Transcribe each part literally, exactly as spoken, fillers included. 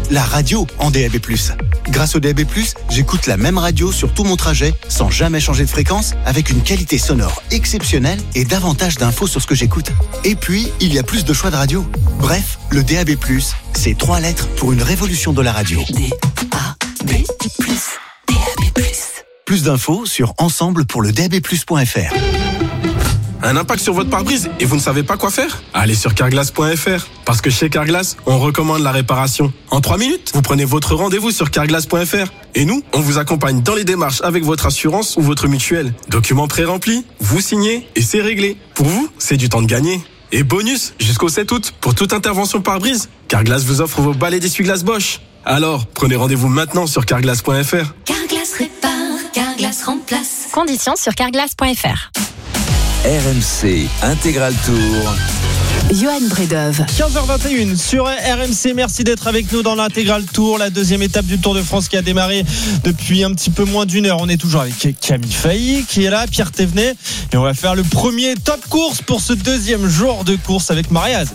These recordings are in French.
la radio en D A B plus. Grâce au D A B plus, j'écoute la même radio sur tout mon trajet sans jamais changer de fréquence, avec une qualité sonore exceptionnelle et davantage d'infos sur ce que j'écoute. Et puis, il y a plus de choix de radio. Bref, le D A B plus, c'est trois lettres pour une révolution de la radio. D A B plus, D A B plus. Plus d'infos sur ensemble pour le D A B plus point F R. Un impact sur votre pare-brise et vous ne savez pas quoi faire ? Allez sur carglass point F R. Parce que chez Carglass, on recommande la réparation. En trois minutes, vous prenez votre rendez-vous sur carglass point F R. Et nous, on vous accompagne dans les démarches avec votre assurance ou votre mutuelle. Documents pré-remplis, vous signez et c'est réglé. Pour vous, c'est du temps de gagner. Et bonus, jusqu'au sept août, pour toute intervention pare-brise, Carglass vous offre vos balais d'essuie-glace Bosch. Alors, prenez rendez-vous maintenant sur carglass point F R. Carglass répare, Carglass remplace. Conditions sur carglass point F R. R M C Intégral Tour. Johan Bredov. quinze heures vingt et une sur R M C. Merci d'être avec nous dans l'Intégral Tour, la deuxième étape du Tour de France qui a démarré depuis un petit peu moins d'une heure. On est toujours avec Camille Failly qui est là, Pierre Thévenet, et on va faire le premier top course pour ce deuxième jour de course avec Marie-Az.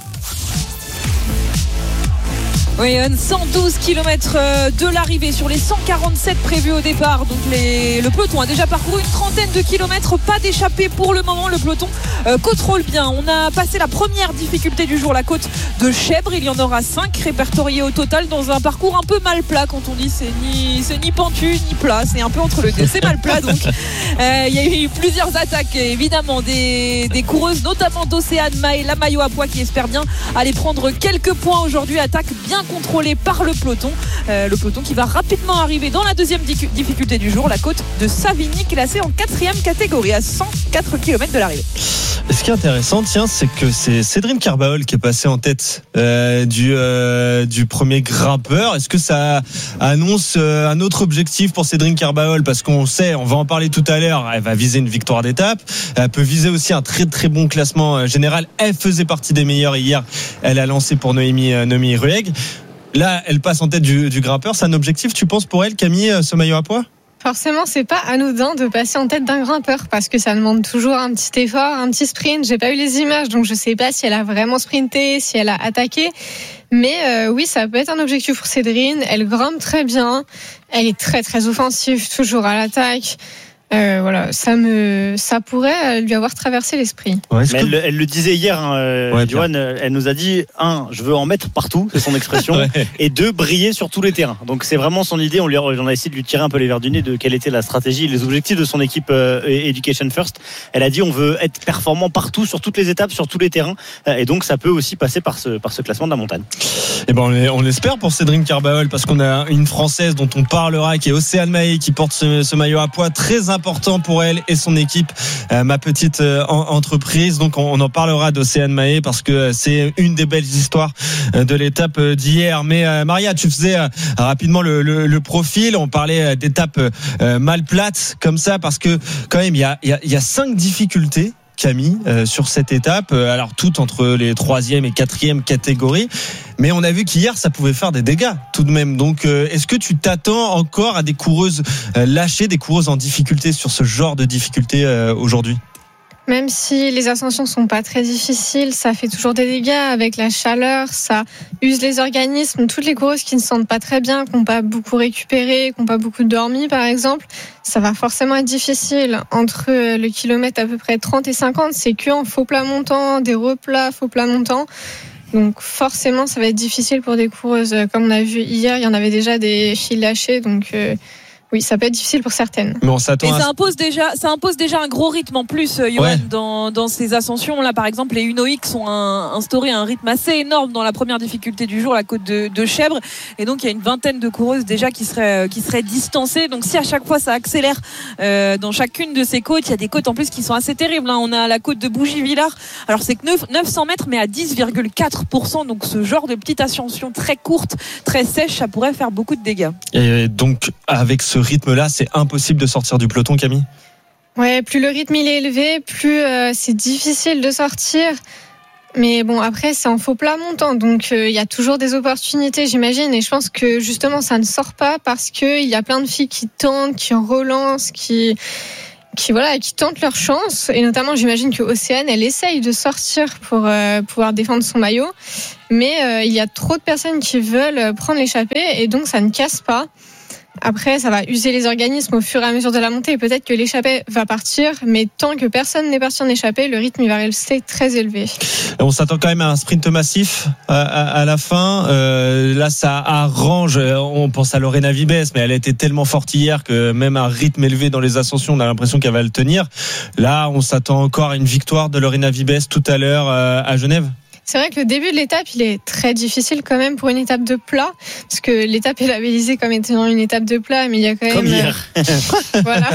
Oui, cent douze kilomètres de l'arrivée sur les cent quarante-sept prévus au départ. Donc les, le peloton a déjà parcouru une trentaine de kilomètres. Pas d'échappée pour le moment. Le peloton euh, contrôle bien. On a passé la première difficulté du jour, la côte de Chèvre. Il y en aura cinq répertoriés au total dans un parcours un peu mal plat. Quand on dit c'est ni, c'est ni pentu ni plat, c'est un peu entre le deux. C'est mal plat donc. Euh, il y a eu plusieurs attaques évidemment des, des coureuses, notamment d'Océane Mahé, la maillot à pois qui espère bien aller prendre quelques points aujourd'hui. Attaque bien contrôlé par le peloton euh, le peloton qui va rapidement arriver dans la deuxième di- difficulté du jour, la côte de Savigny, classée en quatrième catégorie à cent quatre kilomètres de l'arrivée. Et ce qui est intéressant, tiens, c'est que c'est Cédric Carbaol qui est passé en tête euh, du, euh, du premier grimpeur. Est-ce que ça annonce euh, un autre objectif pour Cédric Carbaol ? Parce qu'on sait, on va en parler tout à l'heure, elle va viser une victoire d'étape. Elle peut viser aussi un très très bon classement général. Elle faisait partie des meilleures hier. Elle a lancé pour Noémie, euh, Noémie Rueg. Là, elle passe en tête du, du grimpeur. C'est un objectif, tu penses, pour elle, Camille, ce maillot à pois ? Forcément, c'est pas anodin de passer en tête d'un grimpeur parce que ça demande toujours un petit effort, un petit sprint. J'ai pas eu les images, donc je sais pas si elle a vraiment sprinté, si elle a attaqué. Mais euh, oui, ça peut être un objectif pour Cédrine. Elle grimpe très bien. Elle est très très offensive, toujours à l'attaque. Euh, voilà, ça me, ça pourrait lui avoir traversé l'esprit. Ouais, mais elle, que... elle le disait hier, hein, euh, ouais, Johan, elle nous a dit un, je veux en mettre partout, c'est son expression, ouais. Et deux, briller sur tous les terrains. Donc c'est vraiment son idée. On lui a, on a essayé de lui tirer un peu les verres du nez de quelle était la stratégie, les objectifs de son équipe euh, Education First. Elle a dit on veut être performant partout, sur toutes les étapes, sur tous les terrains, euh, et donc ça peut aussi passer par ce, par ce classement de la montagne. Et ben on, on l'espère pour Cédric Carbaol parce qu'on a une Française dont on parlera qui est Océane Mahé qui porte ce, ce maillot à pois très important pour elle et son équipe, euh, ma petite euh, entreprise. Donc on, on en parlera d'Océane Mahé parce que c'est une des belles histoires euh, de l'étape d'hier. Mais euh, Maria, tu faisais euh, rapidement le, le, le profil. On parlait d'étapes euh, mal plates comme ça parce que quand même il y a, il y a, il y a cinq difficultés, Camille, euh, sur cette étape, euh, alors toutes entre les troisième et quatrième catégories, mais on a vu qu'hier ça pouvait faire des dégâts tout de même. Donc euh, est-ce que tu t'attends encore à des coureuses euh, lâchées, des coureuses en difficulté sur ce genre de difficulté euh, aujourd'hui ? Même si les ascensions sont pas très difficiles, ça fait toujours des dégâts avec la chaleur, ça use les organismes. Toutes les coureuses qui ne se sentent pas très bien, qui n'ont pas beaucoup récupéré, qui n'ont pas beaucoup dormi par exemple, ça va forcément être difficile. Entre le kilomètre à peu près trente et cinquante, c'est que en faux plat montant, des replats, faux plat montant. Donc forcément ça va être difficile pour des coureuses. Comme on a vu hier, il y en avait déjà des filles lâchées, donc... Euh oui, ça peut être difficile pour certaines. Mais on s'attend Et à... ça impose déjà, ça impose déjà un gros rythme en plus, Johan, ouais. dans, dans ces ascensions. Là, par exemple, les Unox ont un, instauré un rythme assez énorme dans la première difficulté du jour, la côte de, de Chèvre. Et donc, il y a une vingtaine de coureuses déjà qui seraient, qui seraient distancées. Donc, si à chaque fois ça accélère euh, dans chacune de ces côtes, il y a des côtes en plus qui sont assez terribles. Hein. On a la côte de Bougie-Villars. Alors, c'est que neuf cents mètres, mais à dix virgule quatre pour cent. Donc, ce genre de petite ascension très courte, très sèche, ça pourrait faire beaucoup de dégâts. Et donc, avec ce rythme-là, c'est impossible de sortir du peloton, Camille ? Ouais, plus le rythme il est élevé, plus euh, c'est difficile de sortir. Mais bon, après, c'est en faux plat montant, donc il euh, y a toujours des opportunités, j'imagine. Et je pense que justement, ça ne sort pas parce qu'il y a plein de filles qui tentent, qui relancent, qui... qui voilà, qui tentent leur chance, et notamment j'imagine que Océane, elle essaye de sortir pour euh, pouvoir défendre son maillot, mais euh, il y a trop de personnes qui veulent prendre l'échappée et donc ça ne casse pas. Après, ça va user les organismes au fur et à mesure de la montée. Peut-être que l'échappée va partir, mais tant que personne n'est parti en échappée, le rythme il va rester très élevé. On s'attend quand même à un sprint massif à, à, à la fin. Euh, là, ça arrange. On pense à Lorena Vibes, mais elle a été tellement forte hier que même un rythme élevé dans les ascensions, on a l'impression qu'elle va le tenir. Là, on s'attend encore à une victoire de Lorena Vibes tout à l'heure euh, à Genève. C'est vrai que le début de l'étape, il est très difficile quand même pour une étape de plat, parce que l'étape est labellisée comme étant une étape de plat, mais il y a quand même... Comme hier. Voilà.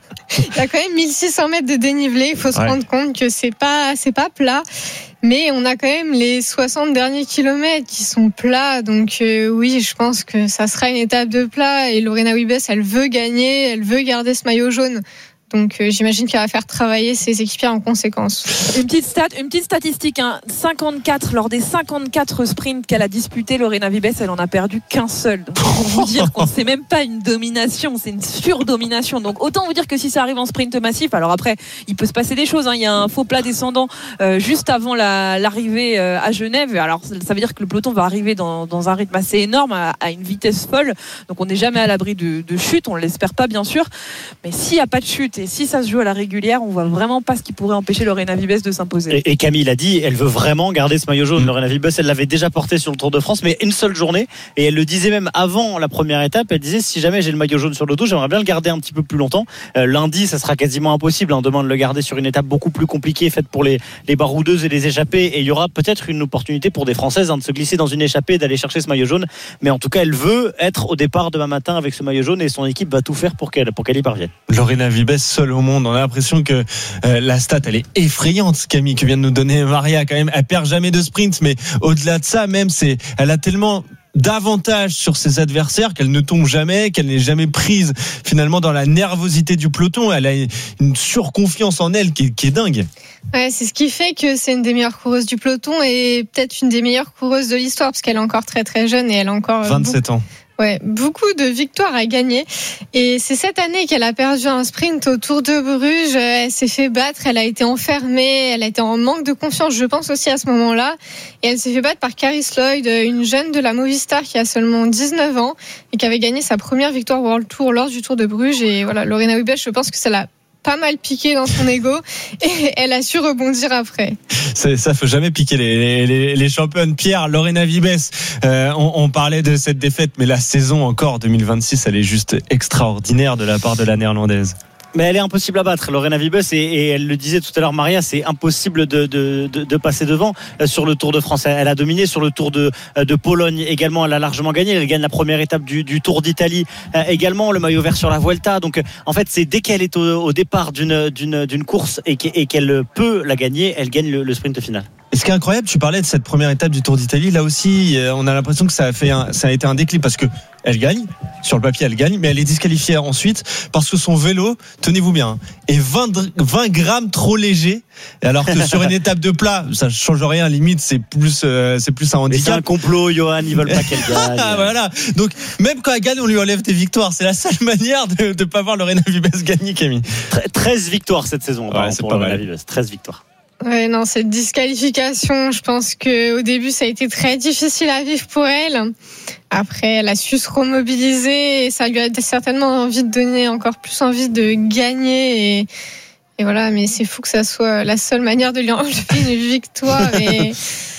Il y a quand même mille six cents mètres de dénivelé. Il faut se ouais. rendre compte que c'est pas, c'est pas plat. Mais on a quand même les soixante derniers kilomètres qui sont plats. Donc euh, oui, je pense que ça sera une étape de plat. Et Lorena Wiebes, elle veut gagner, elle veut garder ce maillot jaune. Donc euh, j'imagine qu'elle va faire travailler ses équipiers en conséquence. Une petite stat, une petite statistique, hein. cinquante-quatre lors des cinquante-quatre sprints qu'elle a disputés, Lorena Vibes, elle en a perdu qu'un seul. Donc pour vous dire qu'on c'est même pas une domination, c'est une surdomination. Donc autant vous dire que si ça arrive en sprint massif, alors après il peut se passer des choses. Hein. Il y a un faux plat descendant euh, juste avant la, l'arrivée euh, à Genève. Alors ça veut dire que le peloton va arriver dans, dans un rythme assez énorme, à, à une vitesse folle. Donc on n'est jamais à l'abri de, de chute, on l'espère pas bien sûr. Mais s'il n'y a pas de chute et si ça se joue à la régulière, on voit vraiment pas ce qui pourrait empêcher Lorena Vibes de s'imposer. Et, et Camille l'a dit, elle veut vraiment garder ce maillot jaune. Mmh. Lorena Vibes, elle l'avait déjà porté sur le Tour de France, mais une seule journée. Et elle le disait même avant la première étape. Elle disait, si jamais j'ai le maillot jaune sur le dos, j'aimerais bien le garder un petit peu plus longtemps. Euh, lundi, ça sera quasiment impossible. Hein, demain de le garder sur une étape beaucoup plus compliquée, faite pour les, les baroudeuses et les échappées. Et il y aura peut-être une opportunité pour des Françaises hein, de se glisser dans une échappée et d'aller chercher ce maillot jaune. Mais en tout cas, elle veut être au départ demain matin avec ce maillot jaune et son équipe va tout faire pour qu'elle, pour qu'elle y parvienne. Lorena Vibes, seule au monde. On a l'impression que euh, la stat, elle est effrayante, Camille, que vient de nous donner Maria. Quand même, elle perd jamais de sprint, mais au-delà de ça, même, c'est, elle a tellement d'avantages sur ses adversaires qu'elle ne tombe jamais, qu'elle n'est jamais prise finalement dans la nervosité du peloton. Elle a une surconfiance en elle qui est, qui est dingue. Ouais, c'est ce qui fait que c'est une des meilleures coureuses du peloton et peut-être une des meilleures coureuses de l'histoire parce qu'elle est encore très très jeune et elle a encore vingt-sept beaucoup... ans. Ouais, beaucoup de victoires à gagner. Et c'est cette année qu'elle a perdu un sprint au Tour de Bruges. Elle s'est fait battre, elle a été enfermée, elle a été en manque de confiance, je pense aussi à ce moment-là. Et elle s'est fait battre par Carrie Lloyd, une jeune de la Movistar qui a seulement dix-neuf ans et qui avait gagné sa première victoire World Tour lors du Tour de Bruges. Et voilà, Lorena Wiebes, je pense que ça l'a pas mal piqué dans son ego et elle a su rebondir après. Ça, ça faut jamais piquer les, les, les championnes. Pierre, Lorena Vibes, euh, on, on parlait de cette défaite, mais la saison encore deux mille vingt-six, elle est juste extraordinaire de la part de la néerlandaise. Mais elle est impossible à battre, Lorena Vibes, et, et elle le disait tout à l'heure, Maria, c'est impossible de, de, de, de passer devant sur le Tour de France. Elle a dominé sur le Tour de, de Pologne également, elle a largement gagné. Elle gagne la première étape du, du Tour d'Italie également, le maillot vert sur la Vuelta. Donc en fait, c'est dès qu'elle est au, au départ d'une, d'une, d'une course et qu'elle peut la gagner, elle gagne le, le sprint final. Et ce qui est incroyable, tu parlais de cette première étape du Tour d'Italie. Là aussi, on a l'impression que ça a fait un, ça a été un déclic parce que elle gagne. Sur le papier, elle gagne, mais elle est disqualifiée ensuite parce que son vélo, tenez-vous bien, est vingt, vingt grammes trop léger. Alors que sur une étape de plat, ça change rien. Limite, c'est plus, euh, c'est plus un handicap. Mais c'est un complot, Johan. Ils veulent pas qu'elle gagne. Voilà. Donc, même quand elle gagne, on lui enlève des victoires. C'est la seule manière de ne pas voir Lorena Vibes gagner, Camille. treize victoires cette saison. Ouais, c'est pas mal. treize victoires. Ouais, non, cette disqualification, je pense que au début, ça a été très difficile à vivre pour elle. Après, elle a su se remobiliser et ça lui a certainement envie de donner encore plus envie de gagner. Et, et voilà, mais c'est fou que ça soit la seule manière de lui enlever une victoire. Et...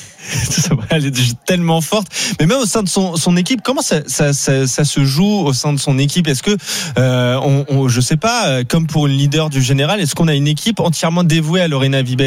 Elle est tellement forte, mais même au sein de son, son équipe, comment ça, ça, ça, ça se joue au sein de son équipe? Est-ce que, euh, on, on, je sais pas, comme pour une leader du général, est-ce qu'on a une équipe entièrement dévouée à Lorena Vibes?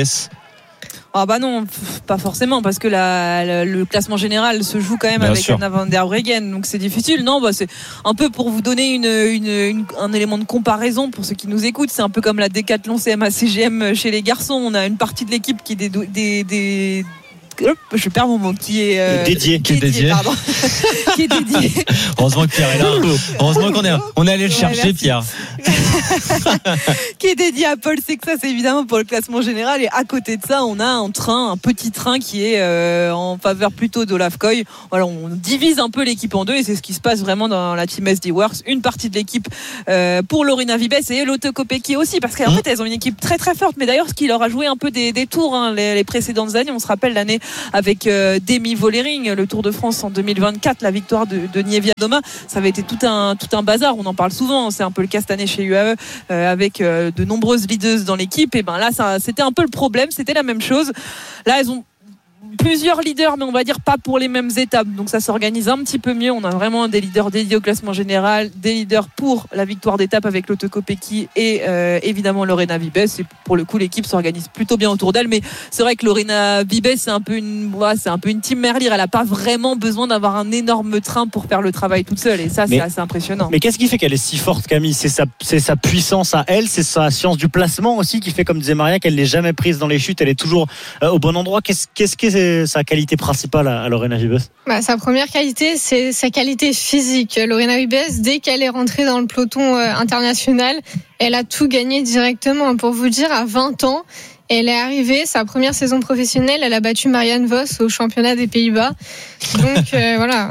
Ah bah non, pas forcément, parce que la, la, le classement général se joue quand même Bien avec sûr. Anna van der Breggen, donc c'est difficile. Non, bah c'est un peu pour vous donner une, une, une, un élément de comparaison pour ceux qui nous écoutent. C'est un peu comme la Décathlon C M A C G M chez les garçons. On a une partie de l'équipe qui est des, des, des je perds mon mot, qui est euh, dédié, qui est dédié, pardon, qui est dédié. Heureusement que Pierre est là. Heureusement qu'on est, on est allé le chercher, ouais, Pierre. Qui est dédié à Paul Sexas, évidemment, pour le classement général. Et à côté de ça, on a un train, un petit train qui est euh, en faveur plutôt d'Olaf Koy. Voilà, on divise un peu l'équipe en deux et c'est ce qui se passe vraiment dans la team S D Works. Une partie de l'équipe euh, pour Lorena Vibes et Lotte Kopecky aussi, parce qu'en mmh. fait, elles ont une équipe très très forte. Mais d'ailleurs, ce qui leur a joué un peu des, des tours hein, les, les précédentes années, on se rappelle l'année avec euh, Demi Vollering, le Tour de France en deux mille vingt-quatre, la victoire de, de Nievia Doma, ça avait été tout un, tout un bazar. On en parle souvent, c'est un peu le cas cette année chez U A E euh, avec euh, de nombreuses leaders dans l'équipe. Et ben là, ça, c'était un peu le problème, c'était la même chose. Là, elles ont plusieurs leaders, mais on va dire pas pour les mêmes étapes, donc ça s'organise un petit peu mieux. On a vraiment des leaders dédiés au classement général, des leaders pour la victoire d'étape avec Lotte Kopecky et euh, évidemment Lorena Vibes. Et pour le coup, l'équipe s'organise plutôt bien autour d'elle, mais c'est vrai que Lorena Vibes, c'est un peu une, ouais, c'est un peu une team Merlier. Elle a pas vraiment besoin d'avoir un énorme train pour faire le travail toute seule, et ça, mais, c'est assez impressionnant. Mais qu'est-ce qui fait qu'elle est si forte, Camille? C'est sa, c'est sa puissance à elle, c'est sa science du placement aussi qui fait, comme disait Maria, qu'elle n'est jamais prise dans les chutes, elle est toujours euh, au bon endroit. Qu'est-ce, qu'est-ce que c'est sa qualité principale à Lorena Vibes? Bah, sa première qualité, c'est sa qualité physique. Lorena Vibes, dès qu'elle est rentrée dans le peloton euh, international, elle a tout gagné directement. Pour vous dire, à vingt ans, elle est arrivée, sa première saison professionnelle, elle a battu Marianne Vos au championnat des Pays-Bas. Donc euh, voilà,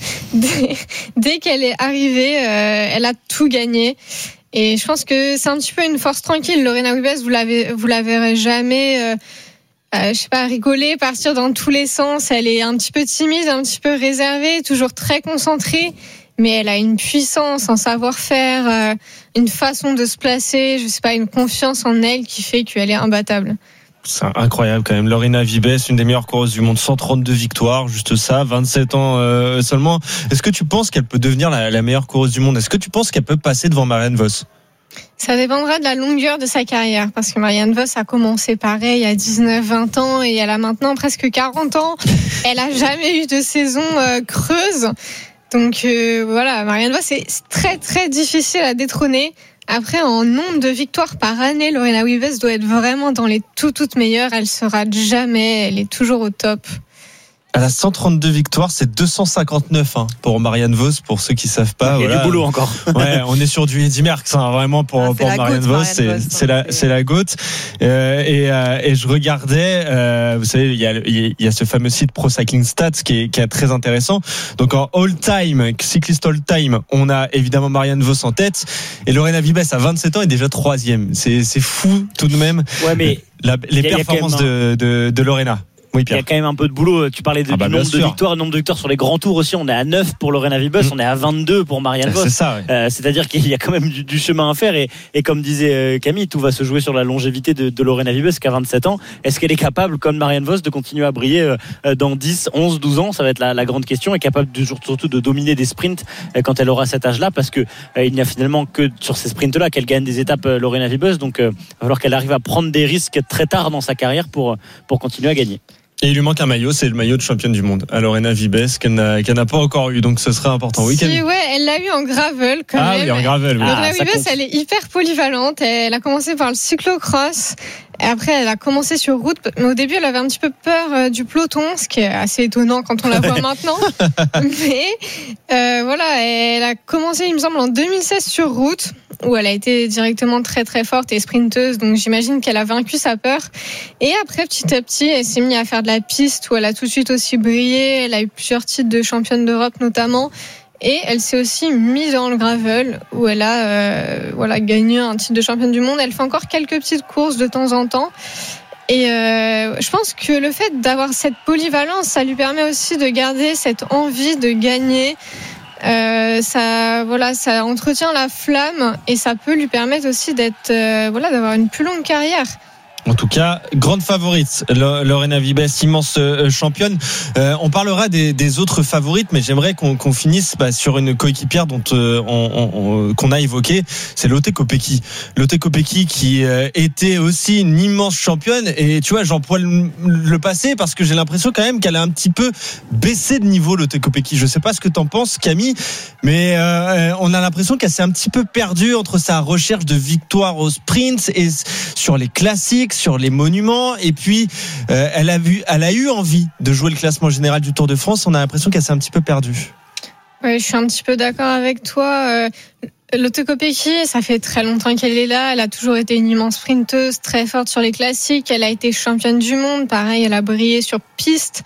dès, dès qu'elle est arrivée, euh, elle a tout gagné. Et je pense que c'est un petit peu une force tranquille. Lorena Vibes, vous l'avez, vous la verrez jamais... Euh, Euh, je sais pas, rigoler, partir dans tous les sens. Elle est un petit peu timide, un petit peu réservée, toujours très concentrée, mais elle a une puissance, un savoir-faire, euh, une façon de se placer, je sais pas, une confiance en elle qui fait qu'elle est imbattable. C'est incroyable quand même. Lorena Vibes, une des meilleures coureuses du monde, cent trente-deux victoires, juste ça, vingt-sept ans euh, seulement. Est-ce que tu penses qu'elle peut devenir la, la meilleure coureuse du monde? Est-ce que tu penses qu'elle peut passer devant Marianne Vos? Ça dépendra de la longueur de sa carrière, parce que Marianne Vos a commencé pareil à dix-neuf vingt ans et elle a maintenant presque quarante ans. Elle a jamais eu de saison euh, creuse. Donc euh, voilà, Marianne Vos, c'est très très difficile à détrôner. Après, en nombre de victoires par année, Lorena Vibes doit être vraiment dans les tout toutes meilleures. Elle sera jamais, elle est toujours au top. Elle a cent trente-deux victoires, c'est deux cent cinquante-neuf hein, pour Marianne Vos, pour ceux qui savent pas. Il y a voilà. du boulot encore. Ouais, on est sur du Eddy Merckx, hein, vraiment pour, ah, pour Marianne Vos, c'est, c'est la, c'est la GOAT. Euh, et, euh, et je regardais, euh, vous savez, il y a, il y a ce fameux site Pro Cycling Stats qui est, qui est très intéressant. Donc en all time, cycliste all time, on a évidemment Marianne Vos en tête et Lorena Vibes à vingt-sept ans est déjà troisième. C'est, c'est fou tout de même. Ouais, mais la, les y a, performances y a un... de, de, de Lorena. Oui, il y a quand même un peu de boulot. Tu parlais de, ah bah, du nombre de victoires, le nombre de victoires sur les grands tours aussi. On est à neuf pour Lorena Vibes, mmh. on est à vingt-deux pour Marianne Vos. C'est ça, ouais. euh, c'est-à-dire qu'il y a quand même du, du chemin à faire. Et, et comme disait Camille, tout va se jouer sur la longévité de, de Lorena Vibes, qui a vingt-sept ans. Est-ce qu'elle est capable, comme Marianne Vos, de continuer à briller euh, dans dix, onze, douze ans? Ça va être la, la grande question. Et capable de, surtout de dominer des sprints euh, quand elle aura cet âge-là, parce que euh, il n'y a finalement que sur ces sprints-là qu'elle gagne des étapes, euh, Lorena Vibes. Donc, euh, il va falloir qu'elle arrive à prendre des risques très tard dans sa carrière pour pour continuer à gagner. Et il lui manque un maillot, c'est le maillot de championne du monde à Lorena Vibes qu'elle n'a, qu'elle n'a pas encore eu, donc ce serait important. Oui, si, ouais, elle l'a eu en gravel quand ah, même. Ah oui, en gravel. Oui. Lorena Ah, Vibes, elle est hyper polyvalente. Elle a commencé par le cyclocross. Et après, elle a commencé sur route. Mais au début, elle avait un petit peu peur euh, du peloton, ce qui est assez étonnant quand on la voit maintenant. Mais euh, voilà, elle a commencé, il me semble, en deux mille seize sur route, où elle a été directement très très forte et sprinteuse. Donc j'imagine qu'elle a vaincu sa peur. Et après, petit à petit, elle s'est mise à faire de la piste, où elle a tout de suite aussi brillé. Elle a eu plusieurs titres de championne d'Europe notamment. Et elle s'est aussi mise dans le gravel où elle a euh, voilà, gagné un titre de championne du monde. Elle fait encore quelques petites courses de temps en temps. Et euh, je pense que le fait d'avoir cette polyvalence, ça lui permet aussi de garder cette envie de gagner. Euh, ça, voilà, ça entretient la flamme et ça peut lui permettre aussi d'être, euh, voilà, d'avoir une plus longue carrière. En tout cas, grande favorite, Lorena Vibes, immense championne. Euh, on parlera des, des autres favorites, mais j'aimerais qu'on, qu'on finisse bah, sur une coéquipière dont euh, on, on, qu'on a évoqué, c'est Lotte Kopecky. Lotte Kopecky qui euh, était aussi une immense championne. Et tu vois, j'emploie le, le passé parce que j'ai l'impression quand même qu'elle a un petit peu baissé de niveau, Lotte Kopecky. Je sais pas ce que t'en penses, Camille, mais euh, on a l'impression qu'elle s'est un petit peu perdue entre sa recherche de victoire au sprint et sur les classiques. classiques, sur les monuments. Et puis, euh, elle a vu, elle a eu envie de jouer le classement général du Tour de France. On a l'impression qu'elle s'est un petit peu perdue. Oui, je suis un petit peu d'accord avec toi. Euh, Lotte Kopecky, ça fait très longtemps qu'elle est là. Elle a toujours été une immense sprinteuse, très forte sur les classiques. Elle a été championne du monde. Pareil, elle a brillé sur piste.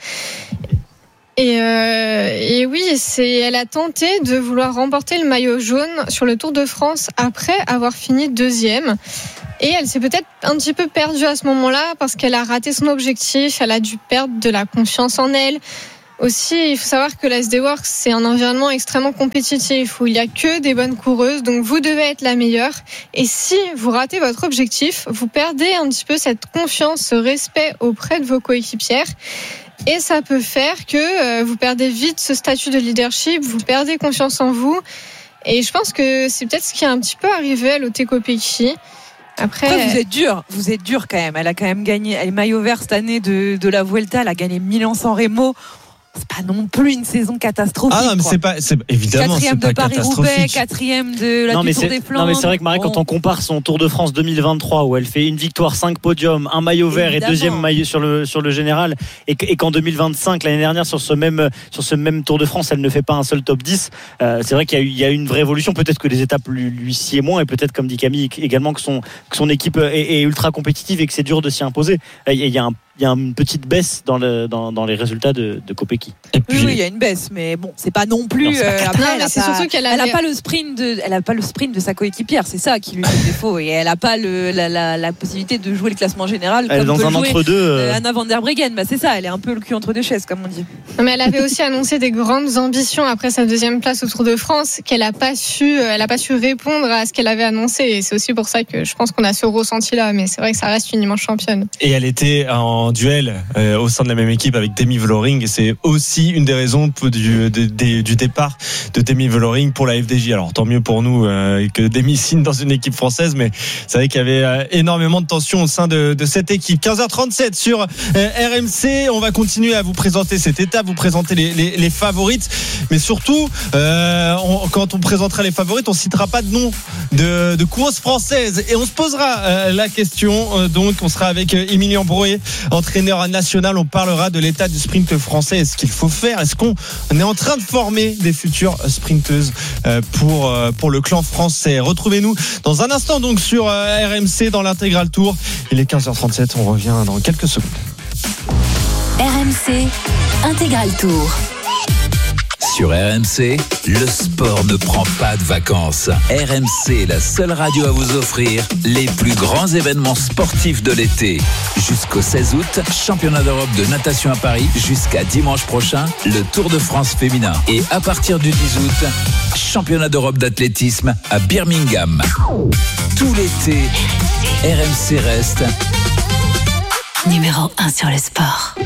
Et, euh, et oui, c'est, elle a tenté de vouloir remporter le maillot jaune sur le Tour de France après avoir fini deuxième. Et elle s'est peut-être un petit peu perdue à ce moment-là parce qu'elle a raté son objectif. Elle a dû perdre de la confiance en elle. Aussi, il faut savoir que la S D Works, c'est un environnement extrêmement compétitif où il n'y a que des bonnes coureuses, donc vous devez être la meilleure. Et si vous ratez votre objectif, vous perdez un petit peu cette confiance, ce respect auprès de vos coéquipières. Et ça peut faire que vous perdez vite ce statut de leadership, vous perdez confiance en vous. Et je pense que c'est peut-être ce qui est un petit peu arrivé à Lotte Kopecky. Après, Après, vous êtes dur, vous êtes dur quand même. Elle a quand même gagné, elle est maillot vert cette année de, de la Vuelta, elle a gagné Milan-San Remo. C'est pas non plus une saison catastrophique. Ah non, mais quoi. c'est pas, c'est, évidemment, quatrième c'est de pas Paris-Roubaix, quatrième de la non, du Tour des Flandres. Non, mais c'est vrai que Marie, bon. quand on compare son Tour de France deux mille vingt-trois, où elle fait une victoire, cinq podiums, un maillot vert Évidemment. et deuxième maillot sur le, sur le général, et, et qu'en deux mille vingt-cinq, l'année dernière, sur ce même, sur ce même Tour de France, elle ne fait pas un seul top dix, euh, c'est vrai qu'il y a eu, il y a eu une vraie évolution. Peut-être que les étapes lui, lui sied moins, et peut-être, comme dit Camille, également que son, que son équipe est, est ultra compétitive et que c'est dur de s'y imposer. Il y a un Il y a une petite baisse dans, le, dans, dans les résultats de, de Kopecky. Oui, oui, il y a une baisse, mais bon, c'est pas non plus. Non, c'est pas euh, après, non, elle mais a c'est pas, surtout qu'elle elle avait... a pas le sprint de, elle a pas le sprint de sa coéquipière, c'est ça qui lui fait défaut, et elle a pas le, la, la, la possibilité de jouer le classement général. Elle est comme dans peut un jouer, entre-deux. Euh... Anna van der Breggen, bah c'est ça, elle est un peu le cul entre deux chaises, comme on dit. Non, mais elle avait aussi annoncé des grandes ambitions après sa deuxième place au Tour de France, qu'elle a pas su, elle a pas su répondre à ce qu'elle avait annoncé, et c'est aussi pour ça que je pense qu'on a ce ressenti-là. Mais c'est vrai que ça reste une immense championne. Et elle était en duel euh, au sein de la même équipe avec Demi Vollering, et c'est aussi une des raisons du, de, de, du départ de Demi Vollering pour la F D J. Alors tant mieux pour nous euh, que Demi signe dans une équipe française, mais c'est vrai qu'il y avait euh, énormément de tension au sein de, de cette équipe. quinze heures trente-sept sur euh, R M C, on va continuer à vous présenter cette étape, vous présenter les, les, les favorites, mais surtout euh, on, quand on présentera les favorites, on citera pas de nom de, de course française, et on se posera euh, la question. Euh, donc on sera avec euh, Emilien Brouet, entraîneur national. On parlera de l'état du sprint français. Est-ce qu'il faut faire? Est-ce qu'on est en train de former des futures sprinteuses pour, pour le clan français? Retrouvez-nous dans un instant donc sur R M C dans l'intégral tour. Il est quinze heures trente-sept, on revient dans quelques secondes. R M C Intégral Tour. Sur R M C, le sport ne prend pas de vacances. R M C est la seule radio à vous offrir les plus grands événements sportifs de l'été. Jusqu'au seize août, championnat d'Europe de natation à Paris. Jusqu'à dimanche prochain, le Tour de France féminin. Et à partir du dix août, championnat d'Europe d'athlétisme à Birmingham. Tout l'été, R M C reste Numéro un sur le sport.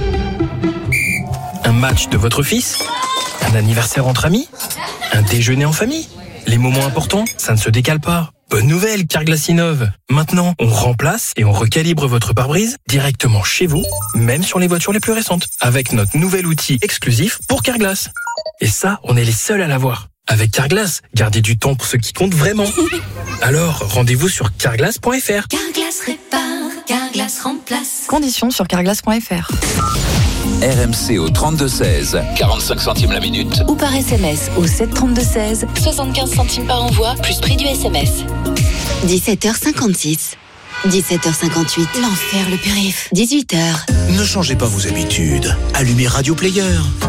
Un match de votre fils ? Un anniversaire entre amis ? Un déjeuner en famille ? Les moments importants, ça ne se décale pas. Bonne nouvelle, Carglass innove. Maintenant, on remplace et on recalibre votre pare-brise directement chez vous, même sur les voitures les plus récentes, avec notre nouvel outil exclusif pour Carglass. Et ça, on est les seuls à l'avoir. Avec Carglass, gardez du temps pour ce qui compte vraiment. Alors, rendez-vous sur carglass point f r. Carglass répare, Carglass remplace. Conditions sur carglass point f r. R M C au trente-deux seize, quarante-cinq centimes la minute. Ou par S M S au sept trente-deux seize, soixante-quinze centimes par envoi, plus prix du S M S. dix-sept heures cinquante-six. dix-sept heures cinquante-huit. L'enfer le périph'. dix-huit heures. Ne changez pas vos habitudes. Allumez Radio Player.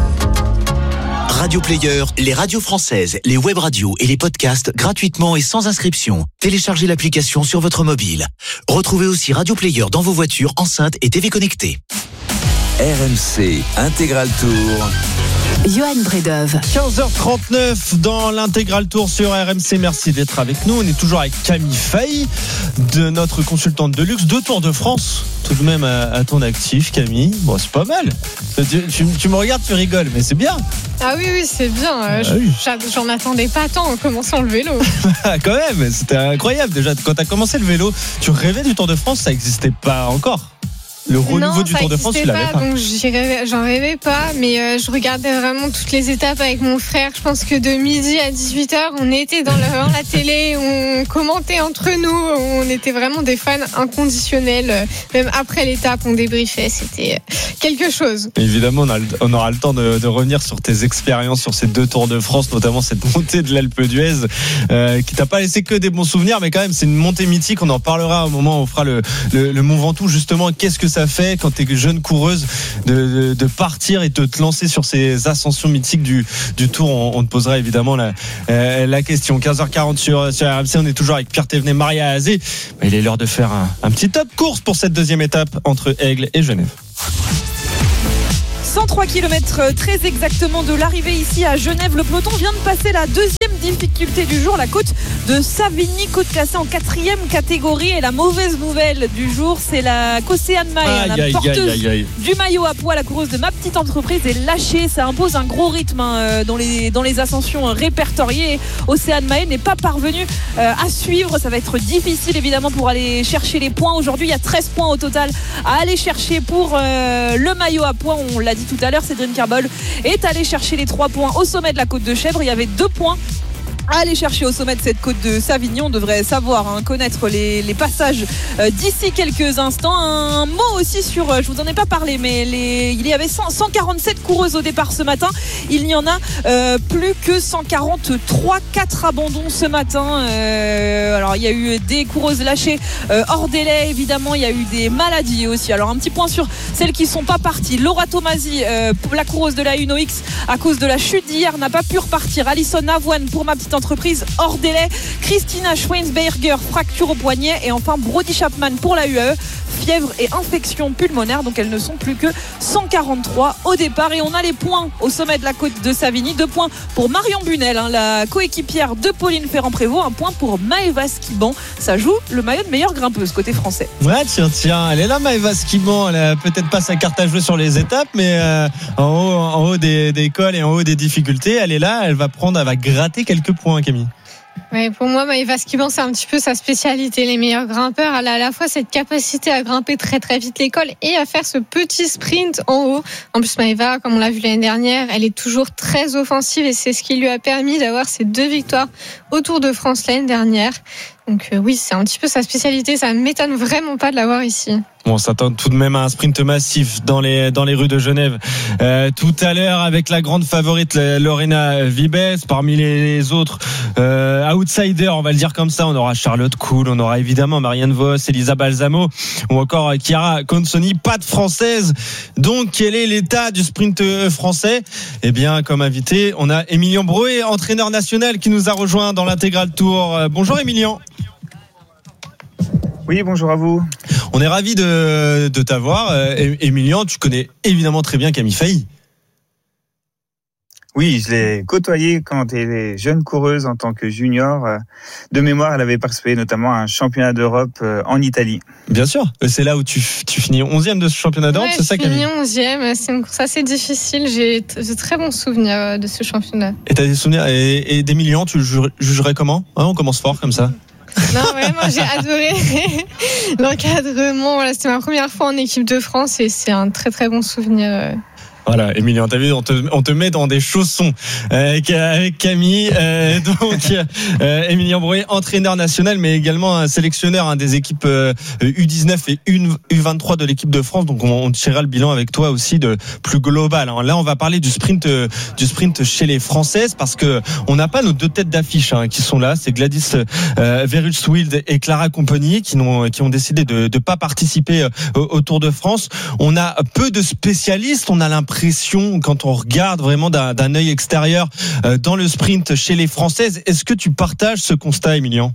Radio Player, les radios françaises, les web radios et les podcasts gratuitement et sans inscription. Téléchargez l'application sur votre mobile. Retrouvez aussi Radio Player dans vos voitures, enceintes et T V connectées. R M C Intégral Tour. Johan Bredov. quinze heures trente-neuf dans l'intégral tour sur R M C. Merci d'être avec nous. On est toujours avec Camille Faye, de notre consultante de luxe, deux Tours de France tout de même à, à ton actif, Camille. Bon, c'est pas mal. Tu, tu, tu me regardes, tu rigoles, mais c'est bien. Ah oui, oui, c'est bien. Ah oui. J'en attendais pas tant en commençant le vélo. Quand même, c'était incroyable. Déjà, quand tu as commencé le vélo, tu rêvais du Tour de France, ça n'existait pas encore. le renouveau non, du Tour de France, tu l'avais pas, pas. Donc j'y rêvais, j'en rêvais pas, mais euh, je regardais vraiment toutes les étapes avec mon frère. Je pense que de midi à dix-huit heures, on était dans la, dans la télé, on commentait entre nous, on était vraiment des fans inconditionnels. Même après l'étape, on débriefait, c'était quelque chose. Évidemment, on, a, on aura le temps de, de revenir sur tes expériences sur ces deux Tours de France, notamment cette montée de l'Alpe d'Huez, euh, qui t'a pas laissé que des bons souvenirs, mais quand même, c'est une montée mythique. On en parlera au moment où on fera le, le, le Mont Ventoux. Justement, qu'est-ce que ça fait quand t'es jeune coureuse de, de, de partir et de te lancer sur ces ascensions mythiques du, du Tour? On, on te posera évidemment la, euh, la question. quinze heures quarante sur, sur R M C. On est toujours avec Pierre Thévenet, Maria Azé. Il est l'heure de faire un, un petit top course pour cette deuxième étape entre Aigle et Genève. cent trois kilomètres très exactement de l'arrivée ici à Genève. Le peloton vient de passer la deuxième difficulté du jour, la côte de Savigny, côte classée en quatrième catégorie. Et la mauvaise nouvelle du jour, c'est la qu'Océane Maé, la aïe, porteuse aïe, aïe, aïe. du maillot à poids, la coureuse de ma petite entreprise, est lâchée. Ça impose un gros rythme hein, dans, les, dans les ascensions répertoriées. Océane Maé n'est pas parvenue euh, à suivre. Ça va être difficile évidemment pour aller chercher les points. Aujourd'hui, il y a treize points au total à aller chercher pour euh, le maillot à poids. On l'a dit tout à l'heure, Cédric Carbol est allé chercher les trois points au sommet de la côte de Chèvre. Il y avait deux points à aller chercher au sommet de cette côte de Savigny. On devrait savoir, hein, connaître les, les passages euh, d'ici quelques instants. Un mot aussi sur, euh, je vous en ai pas parlé, mais les, il y avait cent, cent quarante-sept coureuses au départ ce matin. Il n'y en a euh, plus que cent quarante-trois, quatre abandons ce matin. Euh, alors il y a eu des coureuses lâchées euh, hors délai, évidemment. Il y a eu des maladies aussi. Alors un petit point sur celles qui sont pas parties. Laura Tomasi, euh, la coureuse de la Uno X, à cause de la chute d'hier, n'a pas pu repartir. Alison Avoine pour ma petite entreprise hors délai. Christina Schweinsberger, fracture au poignet. Et enfin Brody Chapman pour la U A E, fièvre et infection pulmonaire. Donc elles ne sont plus que cent quarante-trois au départ. Et on a les points au sommet de la côte de Savigny. Deux points pour Marion Bunel, hein, la coéquipière de Pauline Ferrand-Prévot. Un point pour Maëva Skiban. Ça joue le maillot de meilleure grimpeuse côté français. Ouais, tiens, tiens, elle est là, Maëva Skiban. Elle a peut-être pas sa carte à jouer sur les étapes, mais euh, en haut, en haut des, des cols et en haut des difficultés, elle est là. Elle va prendre, elle va gratter quelques points, Camille. Ouais, pour moi, Maëva Skiban, c'est un petit peu sa spécialité. Les meilleurs grimpeurs, elle a à la fois cette capacité à grimper très très vite l'école et à faire ce petit sprint en haut. En plus, Maëva, comme on l'a vu l'année dernière, elle est toujours très offensive et c'est ce qui lui a permis d'avoir ses deux victoires au Tour de France l'année dernière. Donc euh, oui, c'est un petit peu sa spécialité. Ça ne m'étonne vraiment pas de l'avoir ici. Bon, on s'attend tout de même à un sprint massif dans les dans les rues de Genève euh, tout à l'heure avec la grande favorite Lorena Vibes. Parmi les autres euh, outsiders, on va le dire comme ça, on aura Charlotte Kool, on aura évidemment Marianne Vos, Elisa Balsamo ou encore Chiara Consoni, pas de française. Donc quel est l'état du sprint français? Eh bien, comme invité, on a Émilian Broé, entraîneur national, qui nous a rejoint dans l'intégral tour. Bonjour Émilian. Oui, bonjour à vous. On est ravis de, de t'avoir. Émilian, tu connais évidemment très bien Camille Failly. Oui, je l'ai côtoyée quand elle était jeune coureuse en tant que junior. De mémoire, elle avait participé notamment à un championnat d'Europe en Italie. Bien sûr, c'est là où tu, tu finis onzième de ce championnat d'Europe, ouais, c'est ça Camille? Je finis onzième, c'est une course assez difficile. J'ai de très bons souvenirs de ce championnat. Et tu as des souvenirs, et, et d'Émilian, tu le jugerais comment, hein? On commence fort comme ça. Non, vraiment, j'ai adoré l'encadrement. Voilà, c'était ma première fois en équipe de France et c'est un très très bon souvenir. Voilà, Émilian, t'as vu, on te, on te met dans des chaussons avec, avec Camille. Euh, donc, euh, Émilian Broé, entraîneur national, mais également un sélectionneur hein, des équipes euh, U dix-neuf et U vingt-trois de l'équipe de France. Donc, on, on tirera le bilan avec toi aussi de plus global. Hein. Là, on va parler du sprint, euh, du sprint chez les Françaises parce que on n'a pas nos deux têtes d'affiche hein, qui sont là. C'est Gladys euh, Verhulst-Wild et Clara Compagnie qui ont, qui ont décidé de ne pas participer euh, au, au Tour de France. On a peu de spécialistes. On a l'impression quand on regarde vraiment d'un, d'un œil extérieur euh, dans le sprint chez les Françaises. Est-ce que tu partages ce constat, Émilian?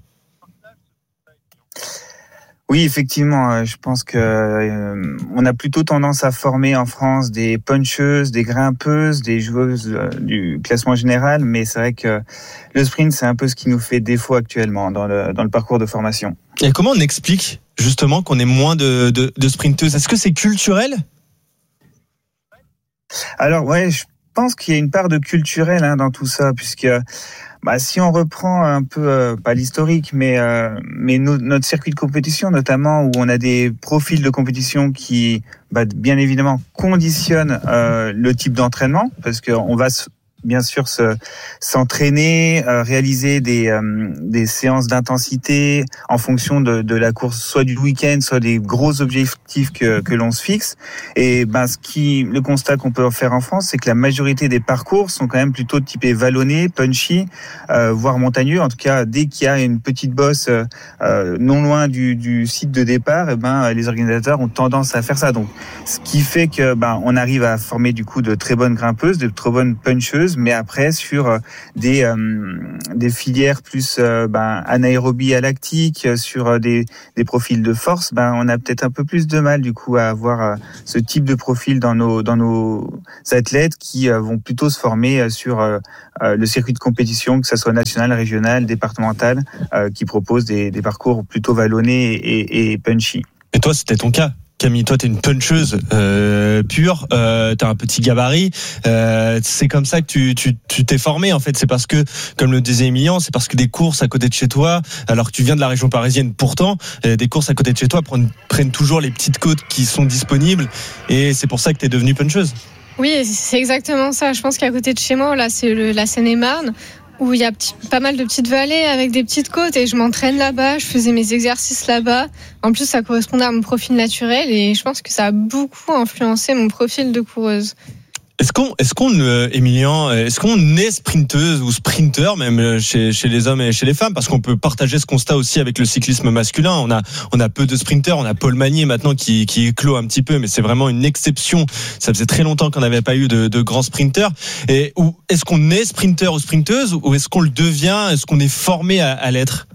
Oui, effectivement, je pense que euh, on a plutôt tendance à former en France des puncheuses, des grimpeuses, des joueuses euh, du classement général, mais c'est vrai que le sprint, c'est un peu ce qui nous fait défaut actuellement dans le, dans le parcours de formation. Et comment on explique justement qu'on ait moins de, de, de sprinteuses? Est-ce que c'est culturel? Alors ouais, je pense qu'il y a une part de culturel hein, dans tout ça, puisque Bah, si on reprend un peu, euh, pas l'historique, mais, euh, mais no, notre circuit de compétition, notamment où on a des profils de compétition qui, bah, bien évidemment, conditionnent euh, le type d'entraînement, parce qu'on va se bien sûr se, s'entraîner, euh, réaliser des, euh, des séances d'intensité en fonction de, de la course, soit du week-end, soit des gros objectifs que, que l'on se fixe. Et ben, ce qui, le constat qu'on peut faire en France, c'est que la majorité des parcours sont quand même plutôt typés vallonnés, punchy, euh, voire montagneux. En tout cas, dès qu'il y a une petite bosse euh, non loin du, du site de départ, et ben, les organisateurs ont tendance à faire ça. Donc, ce qui fait que ben, on arrive à former du coup de très bonnes grimpeuses, de très bonnes puncheuses, mais après sur des euh, des filières plus euh, ben, anaérobie à lactique, sur des des profils de force, ben on a peut-être un peu plus de mal du coup à avoir euh, ce type de profil dans nos dans nos athlètes qui euh, vont plutôt se former sur euh, le circuit de compétition, que ça soit national, régional, départemental, euh, qui propose des des parcours plutôt vallonnés et, et punchy. Et toi, c'était ton cas? Camille, toi, t'es une puncheuse euh, pure, euh, t'as un petit gabarit. Euh, c'est comme ça que tu, tu, tu t'es formé, en fait. C'est parce que, comme le disait Emilien, c'est parce que des courses à côté de chez toi, alors que tu viens de la région parisienne, pourtant, euh, des courses à côté de chez toi prennent, prennent toujours les petites côtes qui sont disponibles, et c'est pour ça que t'es devenue puncheuse. Oui, c'est exactement ça. Je pense qu'à côté de chez moi, là, c'est le, la Seine-et-Marne, où il y a petit, pas mal de petites vallées avec des petites côtes, et je m'entraîne là-bas, je faisais mes exercices là-bas. En plus, ça correspondait à mon profil naturel, et je pense que ça a beaucoup influencé mon profil de coureuse. Est-ce qu'on, est-ce qu'on, euh, Emilien, est-ce qu'on est sprinteuse ou sprinter même chez chez les hommes et chez les femmes, parce qu'on peut partager ce constat aussi avec le cyclisme masculin. On a on a peu de sprinters, on a Paul Magnier maintenant qui qui éclot un petit peu, mais c'est vraiment une exception. Ça faisait très longtemps qu'on n'avait pas eu de, de grands sprinters. Et ou est-ce qu'on est sprinter ou sprinteuse, ou est-ce qu'on le devient, est-ce qu'on est formé à, à l'être?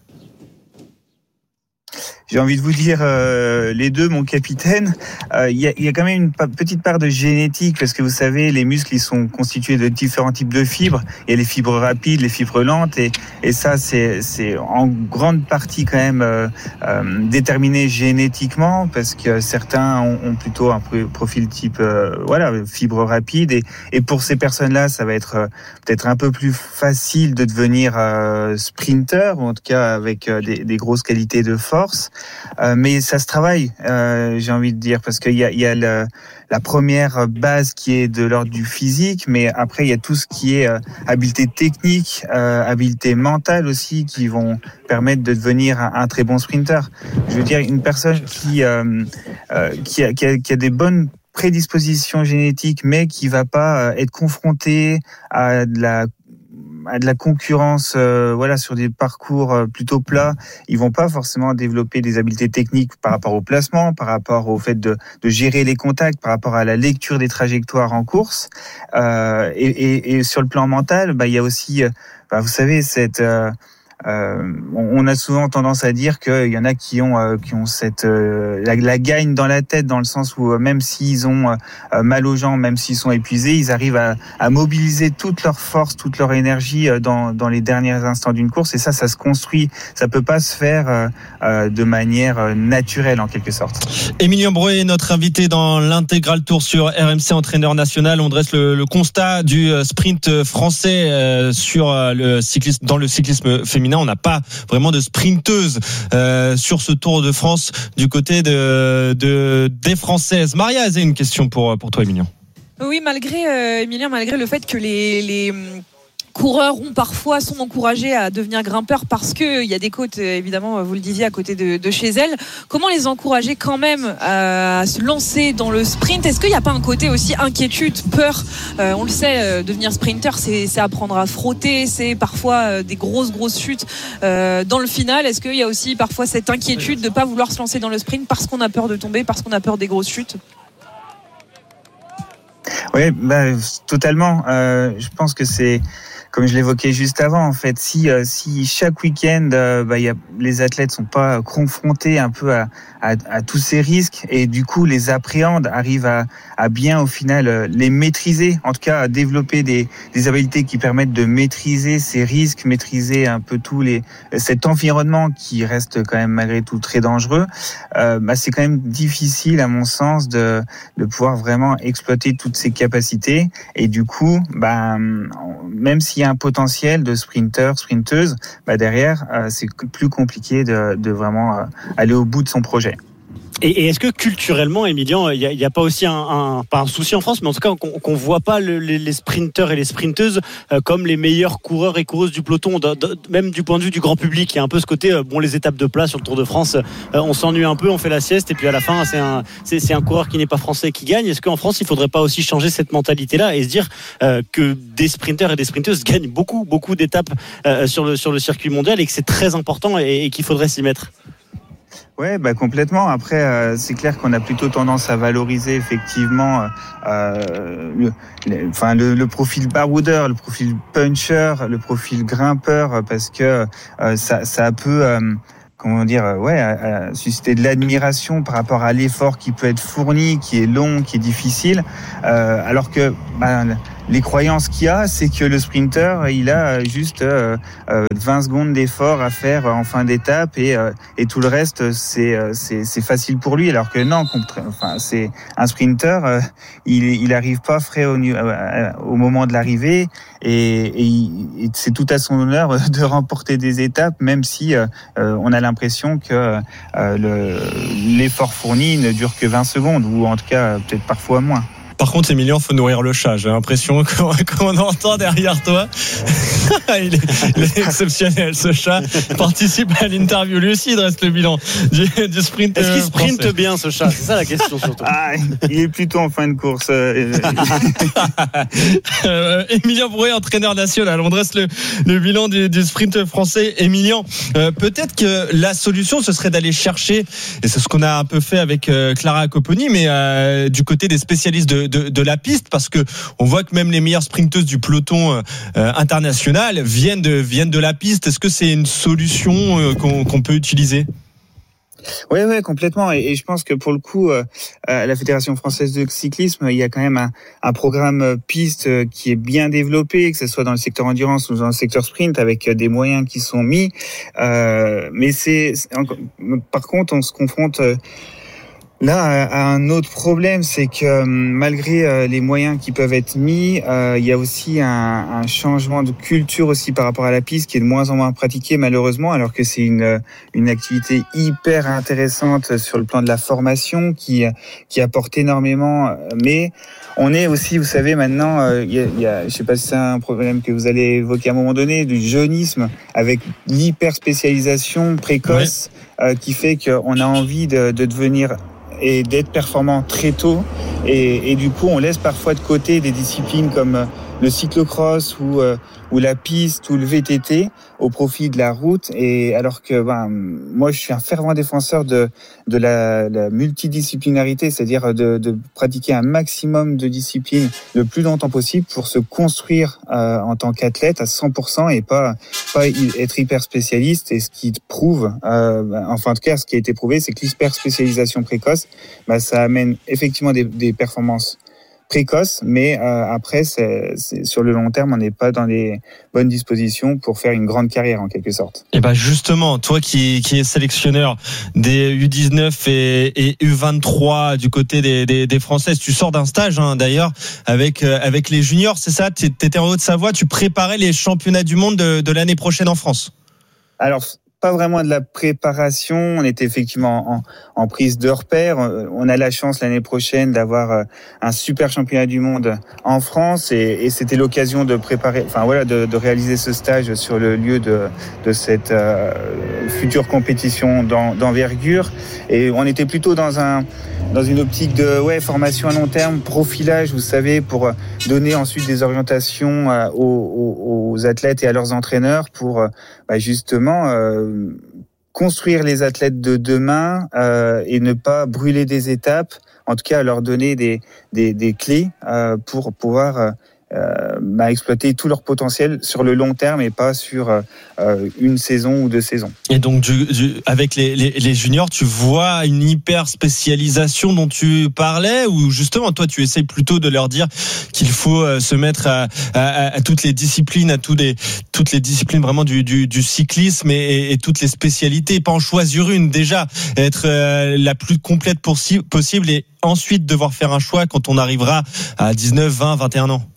J'ai envie de vous dire euh, les deux, mon capitaine. Il euh, y, a, y a quand même une pa- petite part de génétique, parce que vous savez, les muscles, ils sont constitués de différents types de fibres. Il y a les fibres rapides, les fibres lentes, et, et ça, c'est, c'est en grande partie quand même euh, euh, déterminé génétiquement, parce que certains ont, ont plutôt un profil type euh, voilà, fibres rapides, et, et pour ces personnes-là, ça va être euh, peut-être un peu plus facile de devenir euh, sprinter, ou en tout cas avec euh, des, des grosses qualités de force. Euh, mais ça se travaille, euh, j'ai envie de dire, parce qu'il y a, il y a le, la première base qui est de l'ordre du physique, mais après il y a tout ce qui est euh, habileté technique, euh, habileté mentale aussi, qui vont permettre de devenir un, un très bon sprinter. Je veux dire, une personne qui euh, euh, qui, a, qui, a, qui a des bonnes prédispositions génétiques, mais qui va pas être confrontée à de la à de la concurrence, euh, voilà, sur des parcours euh, plutôt plats, ils vont pas forcément développer des habiletés techniques par rapport au placement, par rapport au fait de, de gérer les contacts, par rapport à la lecture des trajectoires en course. Euh, et, et, et sur le plan mental, bah il y a aussi, euh, bah, vous savez, cette euh, Euh, on a souvent tendance à dire qu'il y en a qui ont euh, qui ont cette euh, la, la gagne dans la tête, dans le sens où euh, même s'ils ont euh, mal aux jambes, même s'ils sont épuisés, ils arrivent à, à mobiliser toute leur force, toute leur énergie euh, dans dans les derniers instants d'une course. Et ça, ça se construit. Ça peut pas se faire euh, euh, de manière naturelle, en quelque sorte. Emilien Breuer, notre invité dans l'intégral tour sur R M C, entraîneur national. On dresse le, le constat du sprint français euh, sur le cyclisme, dans le cyclisme féminin. On n'a pas vraiment de sprinteuse euh, sur ce Tour de France du côté de, de des Françaises. Maria a une question pour pour toi, Emilien. Oui, malgré euh, Emilien, malgré le fait que les les coureurs ont parfois sont encouragés à devenir grimpeurs parce que il y a des côtes, évidemment, vous le disiez, à côté de, de chez elles. Comment les encourager quand même à se lancer dans le sprint? Est-ce qu'il n'y a pas un côté aussi inquiétude, peur? euh, On le sait, euh, devenir sprinter, c'est, c'est apprendre à frotter, c'est parfois euh, des grosses grosses chutes euh, dans le final. Est-ce qu'il y a aussi parfois cette inquiétude de ne pas vouloir se lancer dans le sprint parce qu'on a peur de tomber, parce qu'on a peur des grosses chutes? Oui, bah, totalement. Euh, je pense que c'est, comme je l'évoquais juste avant, en fait, si euh, si chaque week-end, euh, bah, y a, les athlètes sont pas confrontés un peu à, à, à tous ces risques, et du coup les appréhendent, arrivent à, à bien au final euh, les maîtriser, en tout cas à développer des, des habiletés qui permettent de maîtriser ces risques, maîtriser un peu tous les cet environnement qui reste quand même malgré tout très dangereux. Euh, bah, c'est quand même difficile, à mon sens, de de pouvoir vraiment exploiter toutes ces capacités capacités. Et du coup, bah, même s'il y a un potentiel de sprinter, sprinteuse, bah, derrière, euh, c'est plus compliqué de, de vraiment euh, aller au bout de son projet. Et, et est-ce que culturellement, Emilien, il n'y a, a pas aussi un, un, pas un souci en France, mais en tout cas qu'on ne voit pas le, les, les sprinteurs et les sprinteuses euh, comme les meilleurs coureurs et coureuses du peloton, de, de, même du point de vue du grand public. Il y a un peu ce côté, euh, bon, les étapes de plat sur le Tour de France, euh, on s'ennuie un peu, on fait la sieste, et puis à la fin, c'est un, c'est, c'est un coureur qui n'est pas français qui gagne. Est-ce qu'en France, il ne faudrait pas aussi changer cette mentalité-là et se dire euh, que des sprinteurs et des sprinteuses gagnent beaucoup, beaucoup d'étapes euh, sur, le, sur le circuit mondial et que c'est très important et, et qu'il faudrait s'y mettre? Ouais, bah complètement. Après, euh, c'est clair qu'on a plutôt tendance à valoriser effectivement, euh, le, le, enfin le, le profil baroudeur, le profil puncher, le profil grimpeur, parce que euh, ça, ça peut, euh, comment dire, ouais, à, à susciter de l'admiration par rapport à l'effort qui peut être fourni, qui est long, qui est difficile, euh, alors que bah, les croyances qu'il y a, c'est que le sprinter, il a juste euh, vingt secondes d'effort à faire en fin d'étape et, euh, et tout le reste, c'est, c'est, c'est facile pour lui. Alors que non, enfin, c'est un sprinter, euh, il, il arrive pas frais au, euh, au moment de l'arrivée et, et, et c'est tout à son honneur de remporter des étapes, même si euh, on a l'impression que euh, le, l'effort fourni ne dure que vingt secondes ou en tout cas peut-être parfois moins. Par contre, Emilien, faut nourrir le chat. J'ai l'impression qu'on, qu'on entend derrière toi. il, est, il est exceptionnel, ce chat. Il participe à l'interview. Lui aussi, il dresse le bilan du, du sprint. Est-ce qu'il sprinte français. Bien, ce chat? C'est ça la question, surtout. Ah, il est plutôt en fin de course. euh, Emilien Brouet, entraîneur national. On dresse le, le bilan du, du sprint français. Emilien, euh, peut-être que la solution, ce serait d'aller chercher, et c'est ce qu'on a un peu fait avec euh, Clara Copponi, mais euh, du côté des spécialistes de De, de la piste, parce que on voit que même les meilleures sprinteuses du peloton euh, international viennent de viennent de la piste. Est-ce que c'est une solution euh, qu'on, qu'on peut utiliser? Oui, ouais, complètement. Et, et je pense que pour le coup, euh, à la Fédération française de cyclisme, il y a quand même un, un programme piste qui est bien développé, que ce soit dans le secteur endurance ou dans le secteur sprint, avec des moyens qui sont mis. Euh, mais c'est, c'est par contre, on se confronte euh, là, un autre problème, c'est que malgré les moyens qui peuvent être mis, euh, il y a aussi un, un changement de culture aussi par rapport à la piste qui est de moins en moins pratiquée malheureusement, alors que c'est une, une activité hyper intéressante sur le plan de la formation qui, qui apporte énormément. Mais on est aussi, vous savez, maintenant, euh, il y a, il y a, je sais pas si c'est un problème que vous allez évoquer à un moment donné, du jeunisme avec l'hyper spécialisation précoce ouais. euh, qui fait qu'on a envie de, de devenir et d'être performant très tôt et, et du coup on laisse parfois de côté des disciplines comme le cyclocross ou, euh, ou la piste ou le V T T au profit de la route, et alors que ben, moi je suis un fervent défenseur de, de la, la multidisciplinarité, c'est-à-dire de, de pratiquer un maximum de disciplines le plus longtemps possible pour se construire euh, en tant qu'athlète à cent pour cent et pas, pas être hyper spécialiste. Et ce qui prouve, euh, enfin en tout cas ce qui a été prouvé, c'est que l'hyper spécialisation précoce, ben, ça amène effectivement des, des performances précoce, mais euh, après, c'est, c'est, sur le long terme, on n'est pas dans les bonnes dispositions pour faire une grande carrière en quelque sorte. Et bah justement, toi qui, qui es sélectionneur des U dix-neuf et, et U vingt-trois du côté des, des, des Françaises, tu sors d'un stage hein, d'ailleurs avec euh, avec les juniors, c'est ça? Tu étais en Haute-Savoie, tu préparais les championnats du monde de, de l'année prochaine en France. Alors, pas vraiment de la préparation, on était effectivement en, en prise de repère. On a la chance l'année prochaine d'avoir un super championnat du monde en France, et, et c'était l'occasion de préparer, enfin voilà, de, de réaliser ce stage sur le lieu de, de cette euh, future compétition d'en, d'envergure. Et on était plutôt dans un dans une optique de ouais formation à long terme, profilage, vous savez, pour donner ensuite des orientations euh, aux, aux, aux athlètes et à leurs entraîneurs pour bah, justement euh, construire les athlètes de demain euh, et ne pas brûler des étapes, en tout cas leur donner des, des, des clés euh, pour pouvoir euh, bah, exploiter tout leur potentiel sur le long terme et pas sur euh, une saison ou deux saisons. Et donc du, du, avec les, les, les juniors, tu vois une hyper spécialisation dont tu parlais, ou justement toi tu essayes plutôt de leur dire qu'il faut se mettre à, à, à toutes les disciplines, à tous les, toutes les disciplines vraiment du, du, du cyclisme et, et, et toutes les spécialités, pas en choisir une déjà, être euh, la plus complète possible et ensuite devoir faire un choix quand on arrivera à dix-neuf, vingt, vingt et un ans.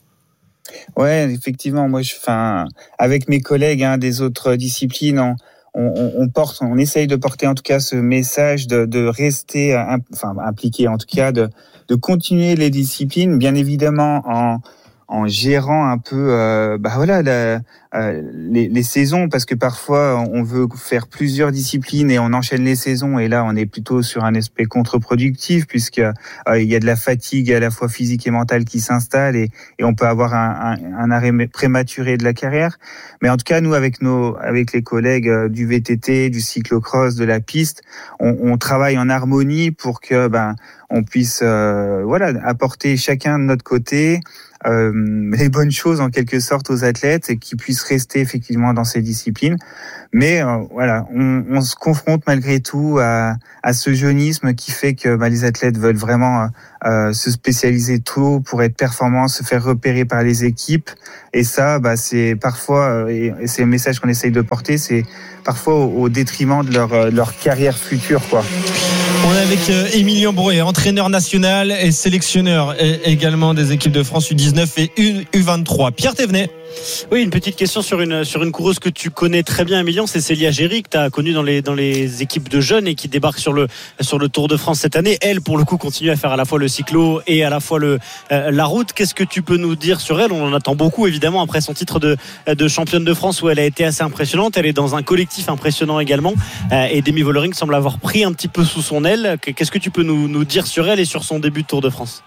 Ouais, effectivement, moi, je, enfin, avec mes collègues hein, des autres disciplines, on, on, on porte, on essaye de porter en tout cas ce message de, de rester, enfin, impliqué en tout cas, de, de continuer les disciplines, bien évidemment en en gérant un peu, euh, bah voilà, la, euh, les, les saisons, parce que parfois on veut faire plusieurs disciplines et on enchaîne les saisons, et là on est plutôt sur un aspect contre-productif puisque euh, il y a de la fatigue à la fois physique et mentale qui s'installe et, et on peut avoir un, un, un arrêt prématuré de la carrière. Mais en tout cas, nous avec nos, avec les collègues du V T T, du cyclocross, de la piste, on, on travaille en harmonie pour que ben on puisse euh, voilà apporter chacun de notre côté Euh, les bonnes choses en quelque sorte aux athlètes et qu'ils puissent rester effectivement dans ces disciplines. Mais euh, voilà, on, on se confronte malgré tout à, à ce jeunisme qui fait que bah, les athlètes veulent vraiment euh, se spécialiser tôt pour être performants, se faire repérer par les équipes. Et ça, bah, c'est parfois, et, et c'est le message qu'on essaye de porter, c'est parfois au, au détriment de leur, de leur carrière future, quoi. On est avec Émilien Brouet, entraîneur national et sélectionneur et également des équipes de France U dix-neuf et U vingt-trois. Pierre Thévenet. Oui, une petite question sur une, sur une coureuse que tu connais très bien, Émilien, c'est Célia Géry, que tu as connue dans les, dans les équipes de jeunes et qui débarque sur le, sur le Tour de France cette année. Elle, pour le coup, continue à faire à la fois le cyclo et à la fois le, euh, la route. Qu'est-ce que tu peux nous dire sur elle? On en attend beaucoup, évidemment, après son titre de, de championne de France où elle a été assez impressionnante. Elle est dans un collectif impressionnant également. Euh, et Demi Vollering semble avoir pris un petit peu sous son aile. Qu'est-ce que tu peux nous, nous dire sur elle et sur son début de Tour de France?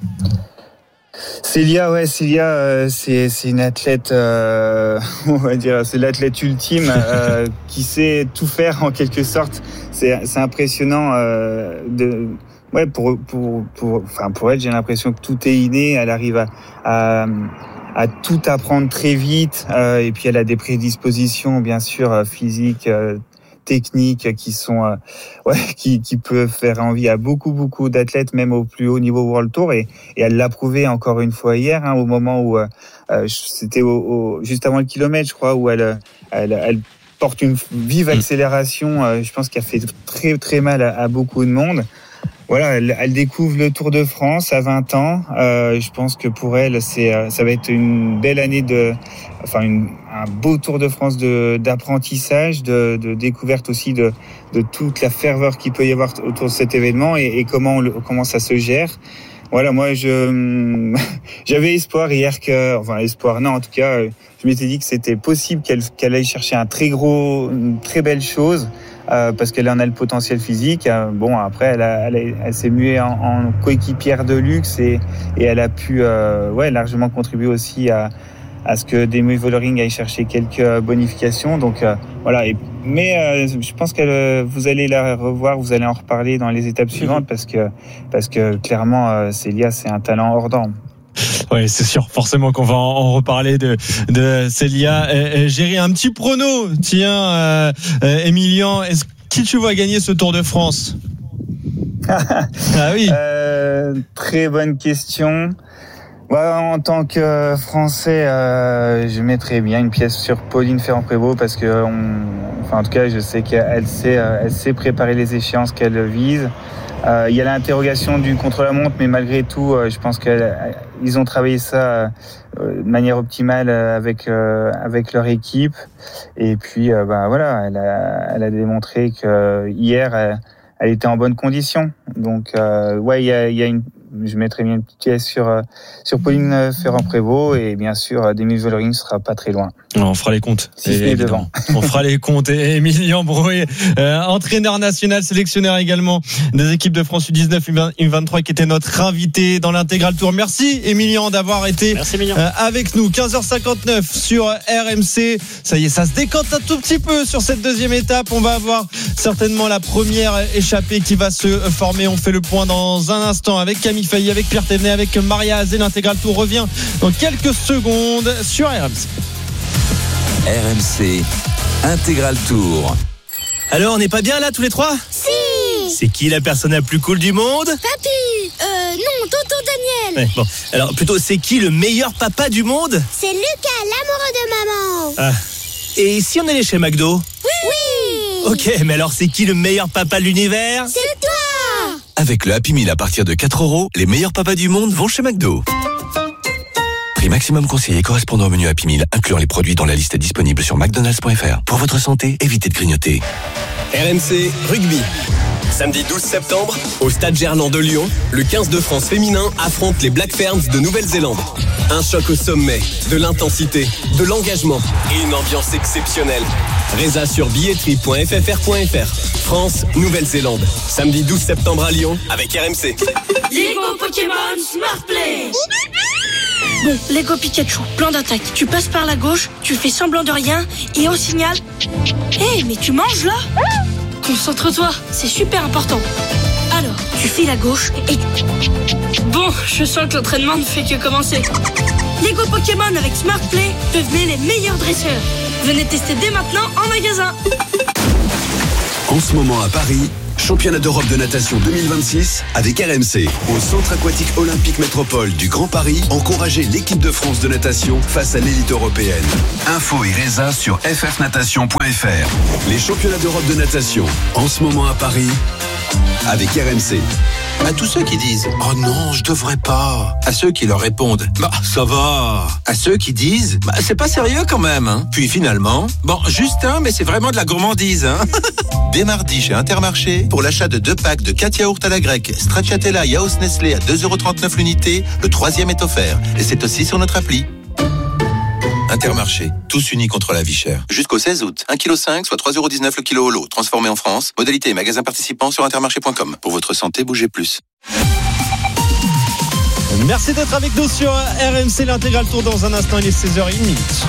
Célia, ouais, Célia, euh, c'est c'est une athlète, euh, on va dire, c'est l'athlète ultime euh, qui sait tout faire en quelque sorte. C'est c'est impressionnant. Euh, de, ouais, pour pour pour, enfin pour elle, j'ai l'impression que tout est inné. Elle arrive à à, à tout apprendre très vite. Euh, et puis elle a des prédispositions, bien sûr, physiques. Euh, techniques qui sont euh, ouais qui qui peuvent faire envie à beaucoup beaucoup d'athlètes même au plus haut niveau World Tour et, et elle l'a prouvé encore une fois hier hein, au moment où euh, c'était au, au, juste avant le kilomètre je crois où elle elle, elle porte une vive accélération euh, je pense qu'elle a fait très très mal à, à beaucoup de monde. Voilà, elle, elle découvre le Tour de France à vingt ans. Euh, je pense que pour elle, c'est, ça va être une belle année de, enfin, une, un beau Tour de France de, d'apprentissage, de, de découverte aussi de, de toute la ferveur qu'il peut y avoir autour de cet événement et, et comment, on le, comment ça se gère. Voilà, moi, je, j'avais espoir hier que, enfin, espoir, non, en tout cas, je m'étais dit que c'était possible qu'elle, qu'elle aille chercher un très gros, une très belle chose. Euh, parce qu'elle en a le potentiel physique. Euh, bon, après, elle, a, elle, a, elle s'est muée en, en coéquipière de luxe et, et elle a pu euh, ouais, largement contribuer aussi à, à ce que Demi Vollering aille chercher quelques bonifications. Donc euh, voilà. Et, mais euh, je pense que vous allez la revoir, vous allez en reparler dans les étapes suivantes parce que, parce que clairement, euh, Célia, c'est un talent hors norme. Oui, c'est sûr, forcément qu'on va en reparler de, de Célia Géry. Un petit prono, tiens, euh, euh, Émilien, est-ce qui tu vois gagner ce Tour de France? Ah oui. Euh, très bonne question. Ouais, en tant que Français, euh, je mettrais bien une pièce sur Pauline Ferrand-Prévot parce que, on, enfin, en tout cas, je sais qu'elle sait, elle sait préparer les échéances qu'elle vise. Euh, il y a l'interrogation du contre-la-montre, mais malgré tout, euh, je pense qu'ils ont travaillé ça euh, de manière optimale euh, avec euh, avec leur équipe. Et puis, euh, bah voilà, elle a, elle a démontré que hier, elle, elle était en bonne condition. Donc, euh, ouais, il y a, il y a une, je mettrais bien une petite pièce sur euh, sur Pauline Ferrand-Prévot et bien sûr, Demi Vollering sera pas très loin. On fera les comptes. Si ce n'est devant. On fera les comptes. Et Émilien Brouet, euh, entraîneur national, sélectionneur également des équipes de France U dix-neuf, U vingt-trois, qui était notre invité dans l'intégral tour. Merci Émilien d'avoir été euh, avec nous. quinze heures cinquante-neuf sur R M C. Ça y est, ça se décante un tout petit peu sur cette deuxième étape. On va avoir certainement la première échappée qui va se former. On fait le point dans un instant avec Camille Rémi Failly, avec Pierre Thévenet, avec Maria Azé. L'intégral tour revient dans quelques secondes sur R M C. R M C Intégral Tour. Alors, on n'est pas bien là tous les trois ? Si. C'est qui la personne la plus cool du monde ? Papy. Euh, non, tonton Daniel. Ouais, bon. Alors, plutôt, c'est qui le meilleur papa du monde ? C'est Lucas, l'amoureux de maman. Ah. Et si on allait chez McDo ? Oui. Oui. Ok, mais alors c'est qui le meilleur papa de l'univers ? C'est toi. Avec le Happy Meal à partir de quatre euros, les meilleurs papas du monde vont chez McDo. Prix maximum conseillé correspondant au menu Happy Meal, incluant les produits dans la liste disponible sur mcdonalds point f r. Pour votre santé, évitez de grignoter. R M C Rugby. Samedi douze septembre, au Stade Gerland de Lyon, le quinze de France féminin affronte les Black Ferns de Nouvelle-Zélande. Un choc au sommet, de l'intensité, de l'engagement et une ambiance exceptionnelle. Résa sur billetterie point f f r point f r. France, Nouvelle-Zélande. Samedi douze septembre à Lyon avec R M C. Lego Pokémon Smart Play. Bon, Lego Pikachu, plan d'attaque. Tu passes par la gauche, tu fais semblant de rien et au signal... Hé, hey, mais tu manges là ? Concentre-toi, c'est super important. Alors, tu files à gauche et... Bon, je sens que l'entraînement ne fait que commencer. Lego Pokémon avec Smart Play, devenez les meilleurs dresseurs. Venez tester dès maintenant en magasin. En ce moment à Paris, championnat d'Europe de natation deux mille vingt-six avec R M C. Au Centre aquatique olympique métropole du Grand Paris, encouragez l'équipe de France de natation face à l'élite européenne. Info et résa sur f f natation point f r. Les championnats d'Europe de natation, en ce moment à Paris, avec R M C. À tous ceux qui disent « Oh non, je devrais pas ». À ceux qui leur répondent « Bah, ça va ». À ceux qui disent « Bah, c'est pas sérieux quand même hein ». Puis finalement « Bon, juste un, mais c'est vraiment de la gourmandise hein ». Dès mardi chez Intermarché, pour l'achat de deux packs de quatre yaourts à la grecque, Stracciatella Yaos Nestlé à deux euros trente-neuf l'unité, le troisième est offert. Et c'est aussi sur notre appli. Intermarché, tous unis contre la vie chère. Jusqu'au seize août, un virgule cinq kilos, soit trois euros dix-neuf le kilo au lot, transformé en France. Modalité et magasin participant sur intermarché point com. Pour votre santé, bougez plus. Merci d'être avec nous sur R M C, l'intégral tour dans un instant, il est seize heures trente.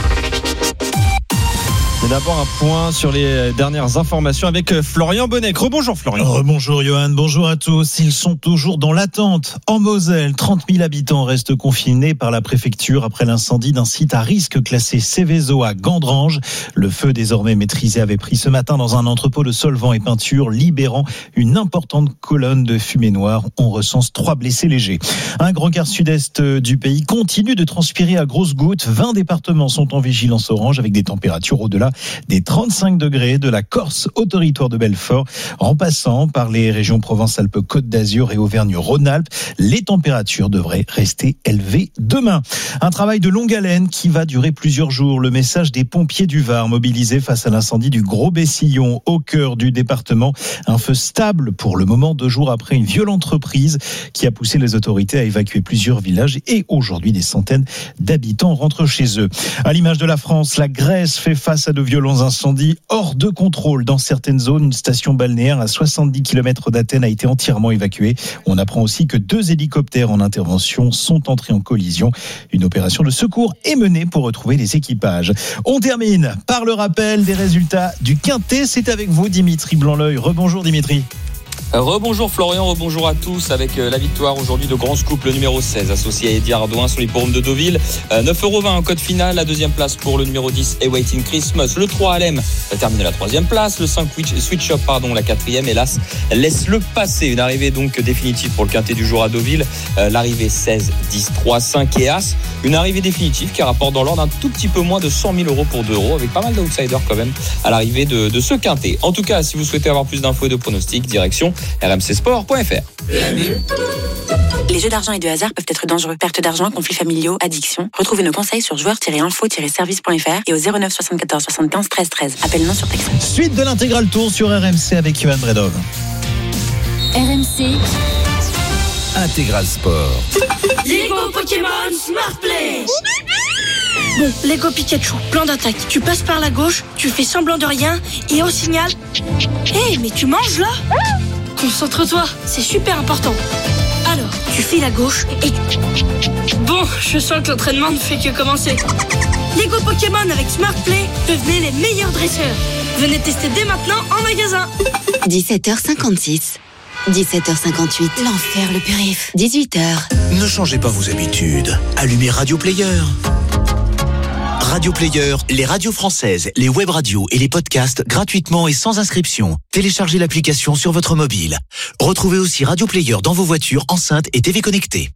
Mais d'abord un point sur les dernières informations avec Florian Bonnec. Rebonjour Florian. Rebonjour Johan, bonjour à tous. Ils sont toujours dans l'attente. En Moselle, trente mille habitants restent confinés par la préfecture après l'incendie d'un site à risque classé Céveso à Gandrange. Le feu désormais maîtrisé avait pris ce matin dans un entrepôt de solvants et peintures, libérant une importante colonne de fumée noire. On recense trois blessés légers. Un grand quart sud-est du pays continue de transpirer à grosses gouttes. vingt départements sont en vigilance orange avec des températures au-delà des trente-cinq degrés, de la Corse au territoire de Belfort, en passant par les régions Provence-Alpes-Côte d'Azur et Auvergne-Rhône-Alpes. Les températures devraient rester élevées demain. Un travail de longue haleine qui va durer plusieurs jours. Le message des pompiers du Var mobilisés face à l'incendie du Gros Bessillon au cœur du département. Un feu stable pour le moment, deux jours après une violente reprise qui a poussé les autorités à évacuer plusieurs villages et aujourd'hui des centaines d'habitants rentrent chez eux. À l'image de la France, la Grèce fait face à de violents incendies hors de contrôle dans certaines zones. Une station balnéaire à soixante-dix kilomètres d'Athènes a été entièrement évacuée. On apprend aussi que deux hélicoptères en intervention sont entrés en collision. Une opération de secours est menée pour retrouver les équipages. On termine par le rappel des résultats du Quintet. C'est avec vous Dimitri Blanc-L'Œil. Rebonjour Dimitri. Rebonjour Florian, rebonjour à tous avec la victoire aujourd'hui de Grand Scoop, le numéro seize, associé à Eddie Ardouin sur l'hippodrome de Deauville. neuf euros vingt en code final, la deuxième place pour le numéro dix, Awaiting Christmas. Le trois, Alem, a terminé la troisième place. Le cinq, Switch Up, pardon, la quatrième, hélas, laisse le passer. Une arrivée donc définitive pour le quintet du jour à Deauville. Euh, l'arrivée seize, dix, trois, cinq et As. Une arrivée définitive qui rapporte dans l'ordre un tout petit peu moins de cent mille euros pour deux euros, avec pas mal d'outsiders quand même à l'arrivée de, de ce quintet. En tout cas, si vous souhaitez avoir plus d'infos et de pronostics, direction r m c sport point f r. Les jeux d'argent et de hasard peuvent être dangereux. Perte d'argent, conflits familiaux, addiction. Retrouvez nos conseils sur joueurs tiret info tiret service point f r et au zéro neuf soixante-quatorze soixante-quinze treize treize. Appel non surtaxé. Suite de l'intégral tour sur R M C avec Johan Bredov. R M C Intégral Sport. Lego Pokémon Smart Play. Bon, Lego Pikachu, plan d'attaque. Tu passes par la gauche, tu fais semblant de rien et au signal... Hé, hey, mais tu manges là ? Concentre-toi, c'est super important. Alors, tu files à gauche et... Bon, je sens que l'entraînement ne fait que commencer. Lego Pokémon avec Smart Play, devenez les meilleurs dresseurs. Venez tester dès maintenant en magasin. dix-sept heures cinquante-six. dix-sept heures cinquante-huit, l'enfer le périph. dix-huit heures. Ne changez pas vos habitudes. Allumez Radio Player. Radio Player, les radios françaises, les web radios et les podcasts gratuitement et sans inscription. Téléchargez l'application sur votre mobile. Retrouvez aussi Radio Player dans vos voitures, enceintes et T V connectées.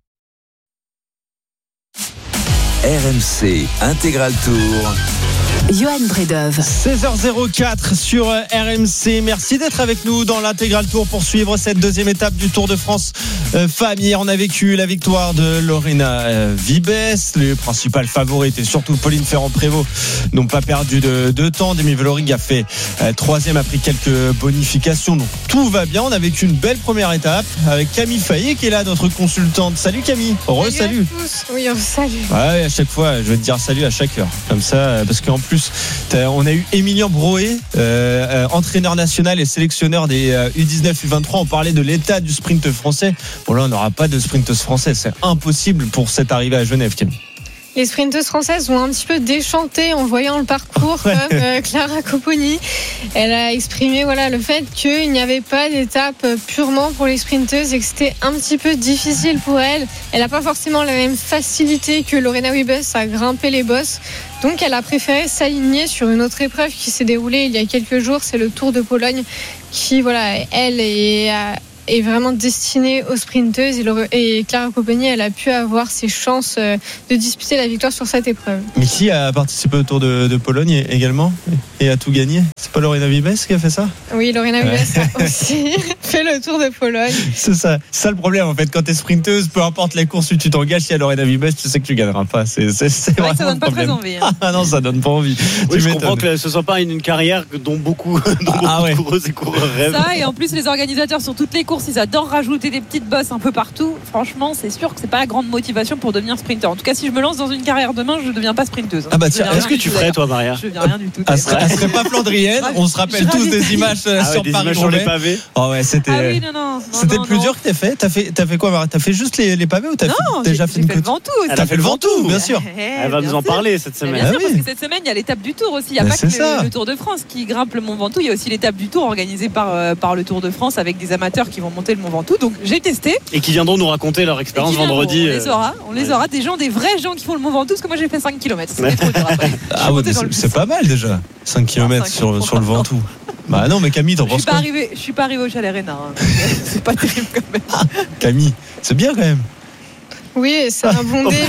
R M C Intégral Tour. Johan Bredov. seize heures zéro quatre sur R M C. Merci d'être avec nous dans l'Intégral Tour pour suivre cette deuxième étape du Tour de France euh, Femmes. Hier, on a vécu la victoire de Lorena euh, Vibes. Les principales favorites et surtout Pauline Ferrand-Prévot n'ont pas perdu de, de temps. Demi Vollering a fait euh, troisième, a pris quelques bonifications. Donc tout va bien. On a vécu une belle première étape avec Camille Fayet qui est là, notre consultante. Salut Camille. Heureux, salut. Salut. Oui, salut. Ouais, à chaque fois, je vais te dire salut à chaque heure. Comme ça, parce qu'en plus, on a eu Émilien Broé, euh, euh, entraîneur national et sélectionneur des euh, U dix-neuf U vingt-trois. On parlait de l'état du sprint français. Bon, là, on n'aura pas de sprinteuse française. C'est impossible pour cette arrivée à Genève, Camille. Les sprinteuses françaises ont un petit peu déchanté en voyant le parcours, ouais. comme euh, Clara Copponi. Elle a exprimé voilà, le fait qu'il n'y avait pas d'étape purement pour les sprinteuses et que c'était un petit peu difficile pour elle. Elle n'a pas forcément la même facilité que Lorena Wiebes à grimper les bosses. Donc elle a préféré s'aligner sur une autre épreuve qui s'est déroulée il y a quelques jours. C'est le Tour de Pologne qui, voilà, elle est... À est vraiment destinée aux sprinteuses et Clara Copponi, elle a pu avoir ses chances de disputer la victoire sur cette épreuve. Mais qui a participé au Tour de, de Pologne également et a tout gagné? C'est pas Lorena Vibes qui a fait ça? Oui, Lorena Vibes ouais. a aussi fait le Tour de Pologne. C'est ça, c'est ça le problème en fait. Quand t'es sprinteuse, peu importe les courses où tu t'engages, si y a Lorena Vibes, tu sais que tu gagneras pas. C'est, c'est, c'est ouais, ça donne pas très envie. Hein. Ah non, ça donne pas envie. Oui, je comprends que ce soit pas une, une carrière dont beaucoup, dont beaucoup ah ouais. de coureuses et coureurs rêvent. Ça, et en plus les organisateurs sur toutes les courses, ils adorent rajouter des petites bosses un peu partout. Franchement, c'est sûr que c'est pas la grande motivation pour devenir sprinter. En tout cas, si je me lance dans une carrière demain, je deviens pas sprinteuse. Ah bah tiens, est-ce que tu ferais toi, Maria? Je deviens rien du tout. Elle serait, elle serait pas flandrienne. On se rappelle tous des images ah sur ouais, Paris images sur les pavés. Oh ouais, c'était. Ah oui, non, non, non, c'était non, le plus non. dur que t'as fait. T'as fait, t'as fait quoi, Maria? T'as fait juste les, les pavés ou t'as non, fait, déjà j'ai, fait j'ai une fait le Ventoux aussi. Elle a fait le Ventoux, bien sûr. Elle va nous en parler cette semaine. Bien sûr, parce que cette semaine, il y a l'étape du Tour aussi. Il n'y a pas que le, le Tour de France qui grimpe le Mont Ventoux. Il y a aussi l'étape du Tour organisée par, euh, par le Tour de France avec des amateurs qui vont monter le Mont Ventoux. Donc j'ai testé. Et qui viendront nous raconter leur expérience vendredi. On les aura, on les aura, des gens, des vrais gens qui font le Mont Ventoux, parce que moi j'ai fait cinq kilomètres. C'était trop dur après. Ah ouais, c'est, c'est pas mal déjà, cinq kilomètres sur, sur le Ventoux. Bah non, mais Camille, t'en penses quoi? Je suis pas arrivé au Chalet Reynard. Hein. C'est pas terrible quand même. Ah, Camille, c'est bien quand même. Oui, c'est un bon début.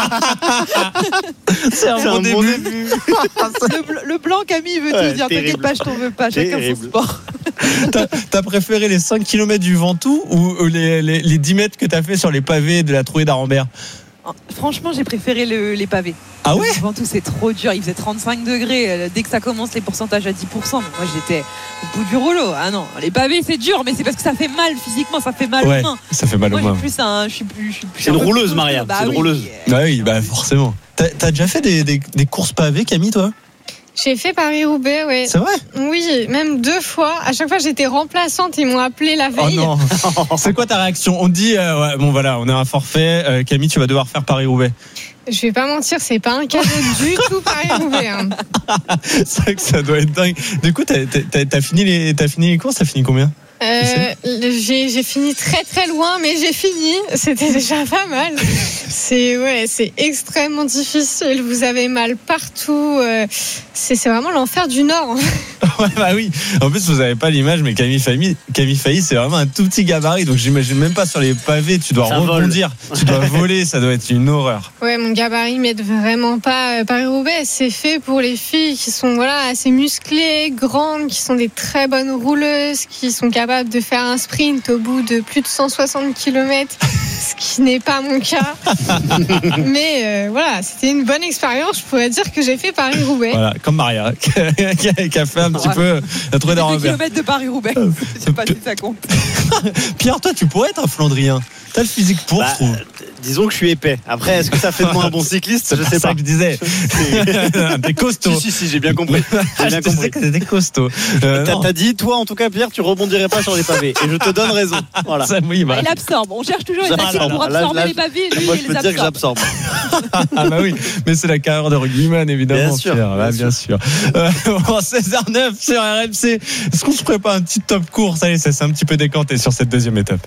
c'est un, c'est bon, un début. bon début. le, le blanc, Camille veut ouais, tout dire. T'inquiète pas, je t'en veux pas. Chacun son sport. t'as, t'as préféré les cinq kilomètres du Ventoux ou les, les, les dix mètres que t'as fait sur les pavés de la Trouée d'Arambert? Franchement, j'ai préféré le, les pavés. Ah ouais? Le Ventoux, c'est trop dur. Il faisait trente-cinq degrés. Dès que ça commence, les pourcentages à dix pour cent. Moi, j'étais au bout du rouleau. Ah non, les pavés, c'est dur, mais c'est parce que ça fait mal physiquement. Ça fait mal ouais, aux mains. Ça fait mal Moi, aux mains. J'ai plus un, je suis plus, je suis plus c'est une rouleuse, Maria. Bah, c'est une oui. rouleuse. Bah oui, bah forcément. T'as, t'as déjà fait des, des, des courses pavées, Camille, toi? J'ai fait Paris-Roubaix, oui. C'est vrai? Oui, même deux fois. À chaque fois, j'étais remplaçante. Ils m'ont appelé la veille. Oh non. C'est quoi ta réaction? On dit, euh, ouais, bon voilà, on a un forfait. Euh, Camille, tu vas devoir faire Paris-Roubaix. Je vais pas mentir, c'est pas un cadeau du tout Paris-Roubaix. Hein. C'est vrai que ça doit être dingue. Du coup, t'as, t'as, t'as, fini, les, t'as fini les courses? T'as fini combien? Euh, j'ai, j'ai fini très très loin, mais j'ai fini. C'était déjà pas mal. C'est ouais, c'est extrêmement difficile. Vous avez mal partout. Euh, c'est, c'est vraiment l'enfer du Nord. Ouais, bah oui. En plus, vous avez pas l'image, mais Camille Failly, Camille Failly, c'est vraiment un tout petit gabarit. Donc, j'imagine même pas sur les pavés. Tu dois ça rebondir, vole. Tu dois voler. Ça doit être une horreur. Ouais, mon gabarit m'aide vraiment pas. Paris-Roubaix, c'est fait pour les filles qui sont voilà assez musclées, grandes, qui sont des très bonnes rouleuses, qui sont capables de faire un sprint au bout de plus de cent soixante kilomètres, ce qui n'est pas mon cas. Mais euh, voilà, c'était une bonne expérience. Je pourrais dire que j'ai fait Paris-Roubaix. Voilà, comme Maria, qui a, qui a fait un petit ouais. peu la Trouée d'Arambert. deux kilomètres de Paris-Roubaix. Je sais pas si ça compte. Pierre, toi, tu pourrais être un Flandrien. T'as le physique pour, bah, je trouve. Disons que je suis épais. Après, est-ce que ça fait de moi un bon cycliste? Je sais c'est pas. ça que je disais. T'es costaud. Si, si, si, j'ai bien compris. J'ai bien je compris. Que t'étais costaud. Euh, t'as, t'as dit, toi, en tout cas, Pierre, tu rebondirais pas sur les pavés. Et je te donne raison. Voilà. Ça, oui, bah. Il absorbe. On cherche toujours les pratique là, pour là, absorber là, les bavilles, lui, moi, il je peux les dire que absorbe. j'absorbe. Ah bah oui, mais c'est la carrière de rugbyman évidemment. Bien sûr, Pierre. bien Ah, bien sûr. Euh, bon, seize heures neuf sur R M C. Est-ce qu'on se ferait pas un petit top course? Allez, ça s'est un petit peu décanté sur cette deuxième étape.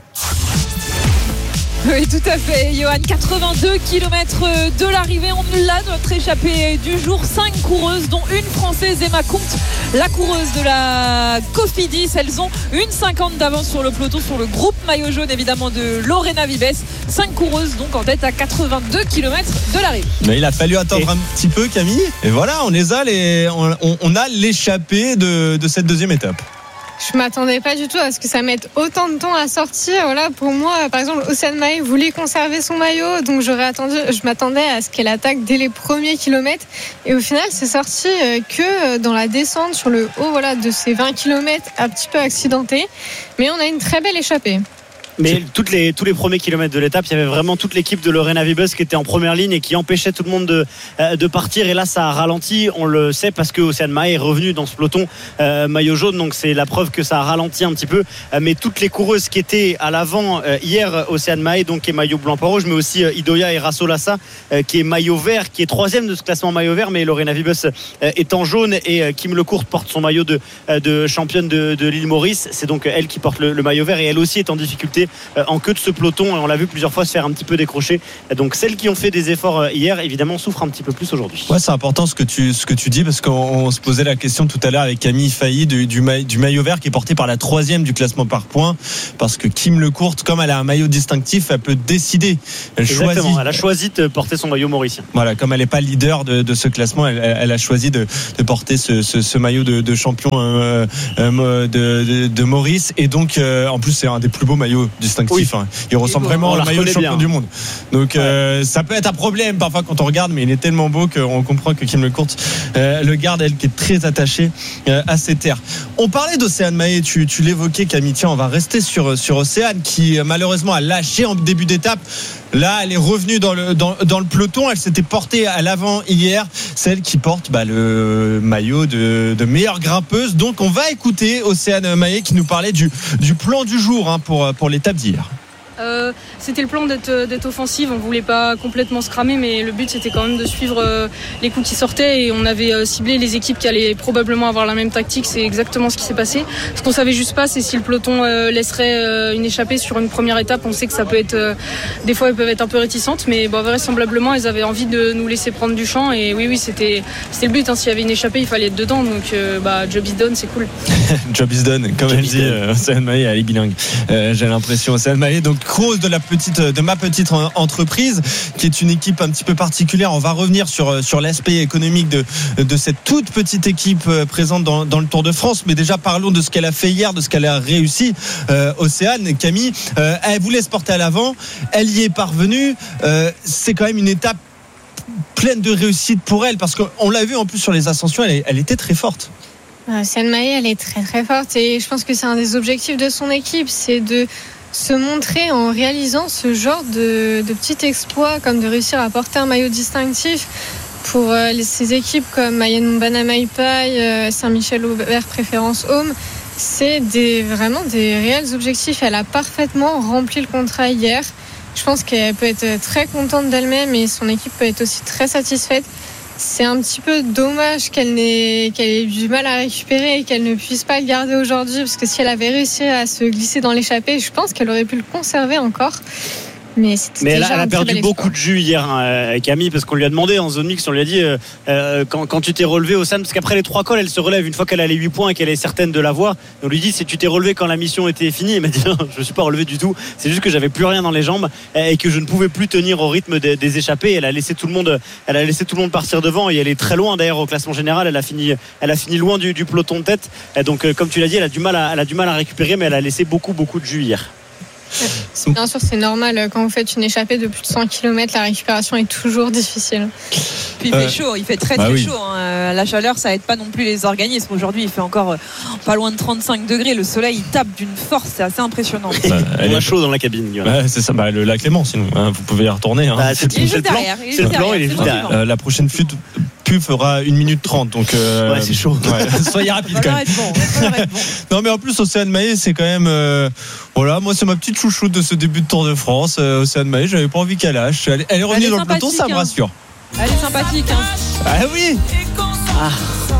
Oui, tout à fait, Johan. quatre-vingt-deux kilomètres de l'arrivée. On l'a, notre échappée du jour. Cinq coureuses, dont une française, Emma Comte, la coureuse de la Cofidis. Elles ont une cinquante d'avance sur le peloton, sur le groupe maillot jaune, évidemment, de Lorena Vives. Cinq coureuses, donc, en tête à quatre-vingt-deux kilomètres de l'arrivée. Mais il a fallu attendre et... un petit peu, Camille. Et voilà, on les a, les... on, on, on a l'échappée de, de cette deuxième étape. Je m'attendais pas du tout à ce que ça mette autant de temps à sortir. Voilà, pour moi, par exemple, Océane Mahé voulait conserver son maillot, donc j'aurais attendu, je m'attendais à ce qu'elle attaque dès les premiers kilomètres. Et au final, c'est sorti que dans la descente sur le haut, voilà, de ces vingt kilomètres, un petit peu accidenté. Mais on a une très belle échappée. Mais toutes les, tous les premiers kilomètres de l'étape, il y avait vraiment toute l'équipe de Lorena Vives qui était en première ligne et qui empêchait tout le monde de, de partir. Et là, ça a ralenti. On le sait parce que Océane Mahé est revenue dans ce peloton euh, maillot jaune. Donc, c'est la preuve que ça a ralenti un petit peu. Euh, mais toutes les coureuses qui étaient à l'avant euh, hier, Océane Mahé, donc, qui est maillot blanc-rouge, mais aussi euh, Idoia et Rassolassa, euh, qui est maillot vert, qui est troisième de ce classement maillot vert. Mais Lorena Vives euh, est en jaune et euh, Kim Lecourt porte son maillot de, euh, de championne de, de l'île Maurice. C'est donc elle qui porte le, le maillot vert et elle aussi est en difficulté en queue de ce peloton, et on l'a vu plusieurs fois se faire un petit peu décrocher. Donc celles qui ont fait des efforts hier, évidemment, souffrent un petit peu plus aujourd'hui. Ouais, c'est important ce que tu, ce que tu dis, parce qu'on on se posait la question tout à l'heure avec Camille Failly du, du, du maillot vert qui est porté par la troisième du classement par points, parce que Kim Lecourt, comme elle a un maillot distinctif, elle peut décider. Elle Exactement, choisit. Elle a choisi de porter son maillot mauricien. Voilà, comme elle n'est pas leader de, de ce classement, elle, elle a choisi de, de porter ce, ce, ce maillot de, de champion euh, euh, de, de, de Maurice, et donc euh, en plus c'est un des plus beaux maillots distinctifs. Oui. Hein. Il ressemble vraiment au maillot de champion bien. du monde. Donc euh, ça peut être un problème parfois quand on regarde, mais il est tellement beau qu'on comprend que Kim Lecourt euh, le garde, elle qui est très attachée euh, à ses terres. On parlait d'Océane Mahé, tu, tu l'évoquais, Camille. Tiens, on va rester sur, sur Océane qui malheureusement a lâché en début d'étape. Là, elle est revenue dans le, dans, dans le peloton. Elle s'était portée à l'avant hier, celle qui porte bah, le maillot de, de meilleure grimpeuse. Donc on va écouter Océane Mahé qui nous parlait du, du plan du jour hein, pour, pour l'étape d'hier. Euh, c'était le plan d'être, d'être offensive. On voulait pas complètement se cramer, mais le but c'était quand même de suivre euh, les coups qui sortaient, et on avait euh, ciblé les équipes qui allaient probablement avoir la même tactique. C'est exactement ce qui s'est passé. Ce qu'on savait juste pas, c'est si le peloton euh, laisserait euh, une échappée sur une première étape. On sait que ça peut être euh, des fois elles peuvent être un peu réticentes, mais bon, vraisemblablement elles avaient envie de nous laisser prendre du champ, et oui oui c'était, c'était le but hein. S'il y avait une échappée, il fallait être dedans, donc euh, bah, job is done, c'est cool. Job is done, comme job elle dit euh, Océane Mahé, elle est bilingue, euh, j'ai l'impression. Océane Mahé, donc cause de la petite, de ma petite entreprise, qui est une équipe un petit peu particulière. On va revenir sur, sur l'aspect économique de, de cette toute petite équipe présente dans, dans le Tour de France. Mais déjà, parlons de ce qu'elle a fait hier, de ce qu'elle a réussi. Euh, Océane, Camille, euh, elle voulait se porter à l'avant. Elle y est parvenue. Euh, c'est quand même une étape pleine de réussite pour elle, parce qu'on l'a vu en plus sur les ascensions, elle, elle était très forte. Océane Mahé, elle est très très forte, et je pense que c'est un des objectifs de son équipe, c'est de se montrer en réalisant ce genre de, de petits exploits, comme de réussir à porter un maillot distinctif pour euh, ces équipes comme Mayenne Mbana Maipai, euh, Saint-Michel-Aubert Préférence Home. C'est des, vraiment des réels objectifs. Elle a parfaitement rempli le contrat hier. Je pense qu'elle peut être très contente d'elle-même, et son équipe peut être aussi très satisfaite. C'est un petit peu dommage qu'elle n'ait, qu'elle ait eu du mal à récupérer et qu'elle ne puisse pas le garder aujourd'hui, parce que si elle avait réussi à se glisser dans l'échappée, je pense qu'elle aurait pu le conserver encore. Mais, mais elle, a, elle a perdu beaucoup de jus hier, hein, Camille, parce qu'on lui a demandé en zone mixte, on lui a dit euh, quand, quand tu t'es relevé au San, parce qu'après les trois cols, elle se relève une fois qu'elle a les huit points et qu'elle est certaine de l'avoir. On lui dit si tu t'es relevé quand la mission était finie. Elle m'a dit non, je ne suis pas relevé du tout. C'est juste que j'avais plus rien dans les jambes et que je ne pouvais plus tenir au rythme des, des échappées. Elle a laissé tout le monde, elle a laissé tout le monde partir devant, et elle est très loin d'ailleurs au classement général. Elle a fini, elle a fini loin du, du peloton de tête. Et donc, comme tu l'as dit, elle a du mal à, elle a du mal à récupérer, mais elle a laissé beaucoup, beaucoup de jus hier. Bien sûr, c'est normal. Quand vous faites une échappée de plus de cent kilomètres, la récupération est toujours difficile. Puis il fait chaud, il fait très bah très oui. chaud. Hein. La chaleur, ça aide pas non plus les organismes. Aujourd'hui, il fait encore pas loin de trente-cinq degrés. Le soleil, il tape d'une force, c'est assez impressionnant. Bah, elle a chaud dans la cabine. Bah, c'est ça, bah, le lac Clément, sinon hein, vous pouvez y retourner. Hein. Bah, c'est, il est c'est, juste le plan. derrière. C'est le plan, il est juste derrière. Euh, la prochaine fuite pub fera une minute trente. Donc, euh, ouais, c'est chaud. Ouais, soyez rapide quand même. Bon, non, mais en plus, Océane Mahé, c'est quand même. Euh, voilà, moi, c'est ma petite chouchoute de ce début de Tour de France. Euh, Océane Mahé, j'avais pas envie qu'elle lâche. Elle, elle est revenue elle est dans le peloton, ça me rassure. Elle est sympathique. Hein. Ah oui. Ah.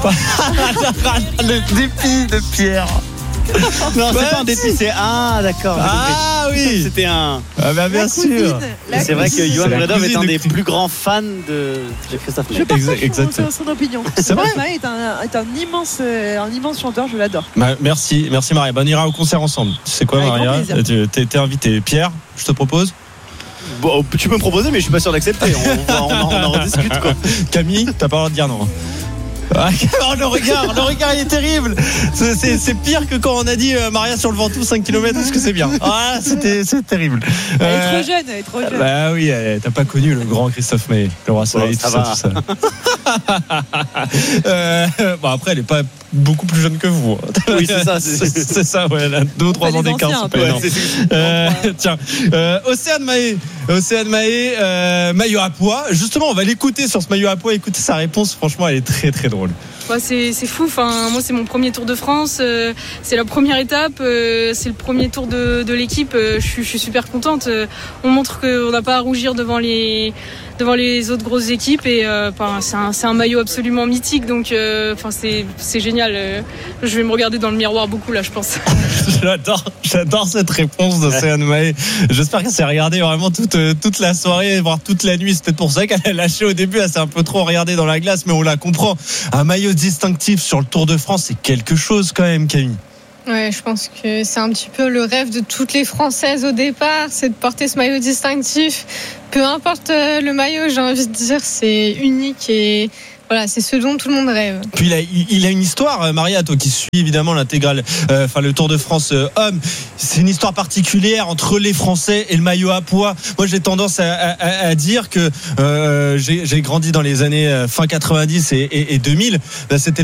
Le dépit de Pierre. Non, c'est pas un dépit, c'est ah d'accord. Ah oui, c'était un. Ah bah bien sûr. C'est vrai que Johan Bredov est un des plus grands fans de Christophe Maé. Je partage exactement son, son opinion. C'est vrai. Maé est un, est un immense, euh, un immense chanteur, je l'adore. Bah, merci, merci Maria. Bah, on ira au concert ensemble. Tu sais quoi, Avec Maria? Tu t'es, t'es invité. Pierre, je te propose. Bon, tu peux me proposer, mais je suis pas sûr d'accepter. On, on, on, on en rediscute quoi. Camille, t'as pas le droit de dire non. Ah, le regard, le regard il est terrible. C'est, c'est, c'est pire que quand on a dit euh, Maria sur le Ventoux cinq kilomètres. Est-ce que c'est bien? Ah, c'était, c'est terrible. Elle est euh, trop jeune, elle est trop jeune. Bah oui, elle, t'as pas connu le grand Christophe Maé, le roi soleil, bon, tout ça, tout ça. euh, bon après, elle est pas beaucoup plus jeune que vous. Oui, c'est ça. C'est, c'est, c'est ça, ouais. Elle a deux ou trois ans d'écart. C'est pas ouais, énorme. C'est, euh, tiens, euh, Océane Mahé, Océane Mahé, euh, maillot à pois. Justement, on va l'écouter sur ce maillot à pois. Écoutez sa réponse. Franchement, elle est très très drôle. Ouais, c'est, c'est fou. Enfin, moi, c'est mon premier Tour de France. Euh, c'est la première étape. Euh, c'est le premier tour de, de l'équipe. Euh, je, suis, je suis super contente. Euh, on montre qu'on n'a pas à rougir devant les, devant les autres grosses équipes. Et euh, c'est, un, c'est un maillot absolument mythique. Donc, euh, c'est, c'est génial. Euh, je vais me regarder dans le miroir beaucoup là, je pense. J'adore, j'adore cette réponse d'Océane Mahé. J'espère qu'elle s'est regardée vraiment toute, toute la soirée, voire toute la nuit. C'est peut-être pour ça qu'elle a lâché au début. Elle s'est un peu trop regardée dans la glace, mais on la comprend. Un maillot distinctif sur le Tour de France, c'est quelque chose quand même, Camille. Ouais, je pense que c'est un petit peu le rêve de toutes les Françaises au départ, c'est de porter ce maillot distinctif. Peu importe le maillot, j'ai envie de dire, c'est unique et voilà, c'est ce dont tout le monde rêve. Puis il a, il a une histoire, Maria, toi qui suis évidemment l'intégrale, euh, enfin le Tour de France euh, homme, c'est une histoire particulière entre les Français et le maillot à pois. Moi, j'ai tendance à, à, à dire que euh, j'ai, j'ai grandi dans les années fin quatre-vingt-dix et, et, et deux mille. Là, c'était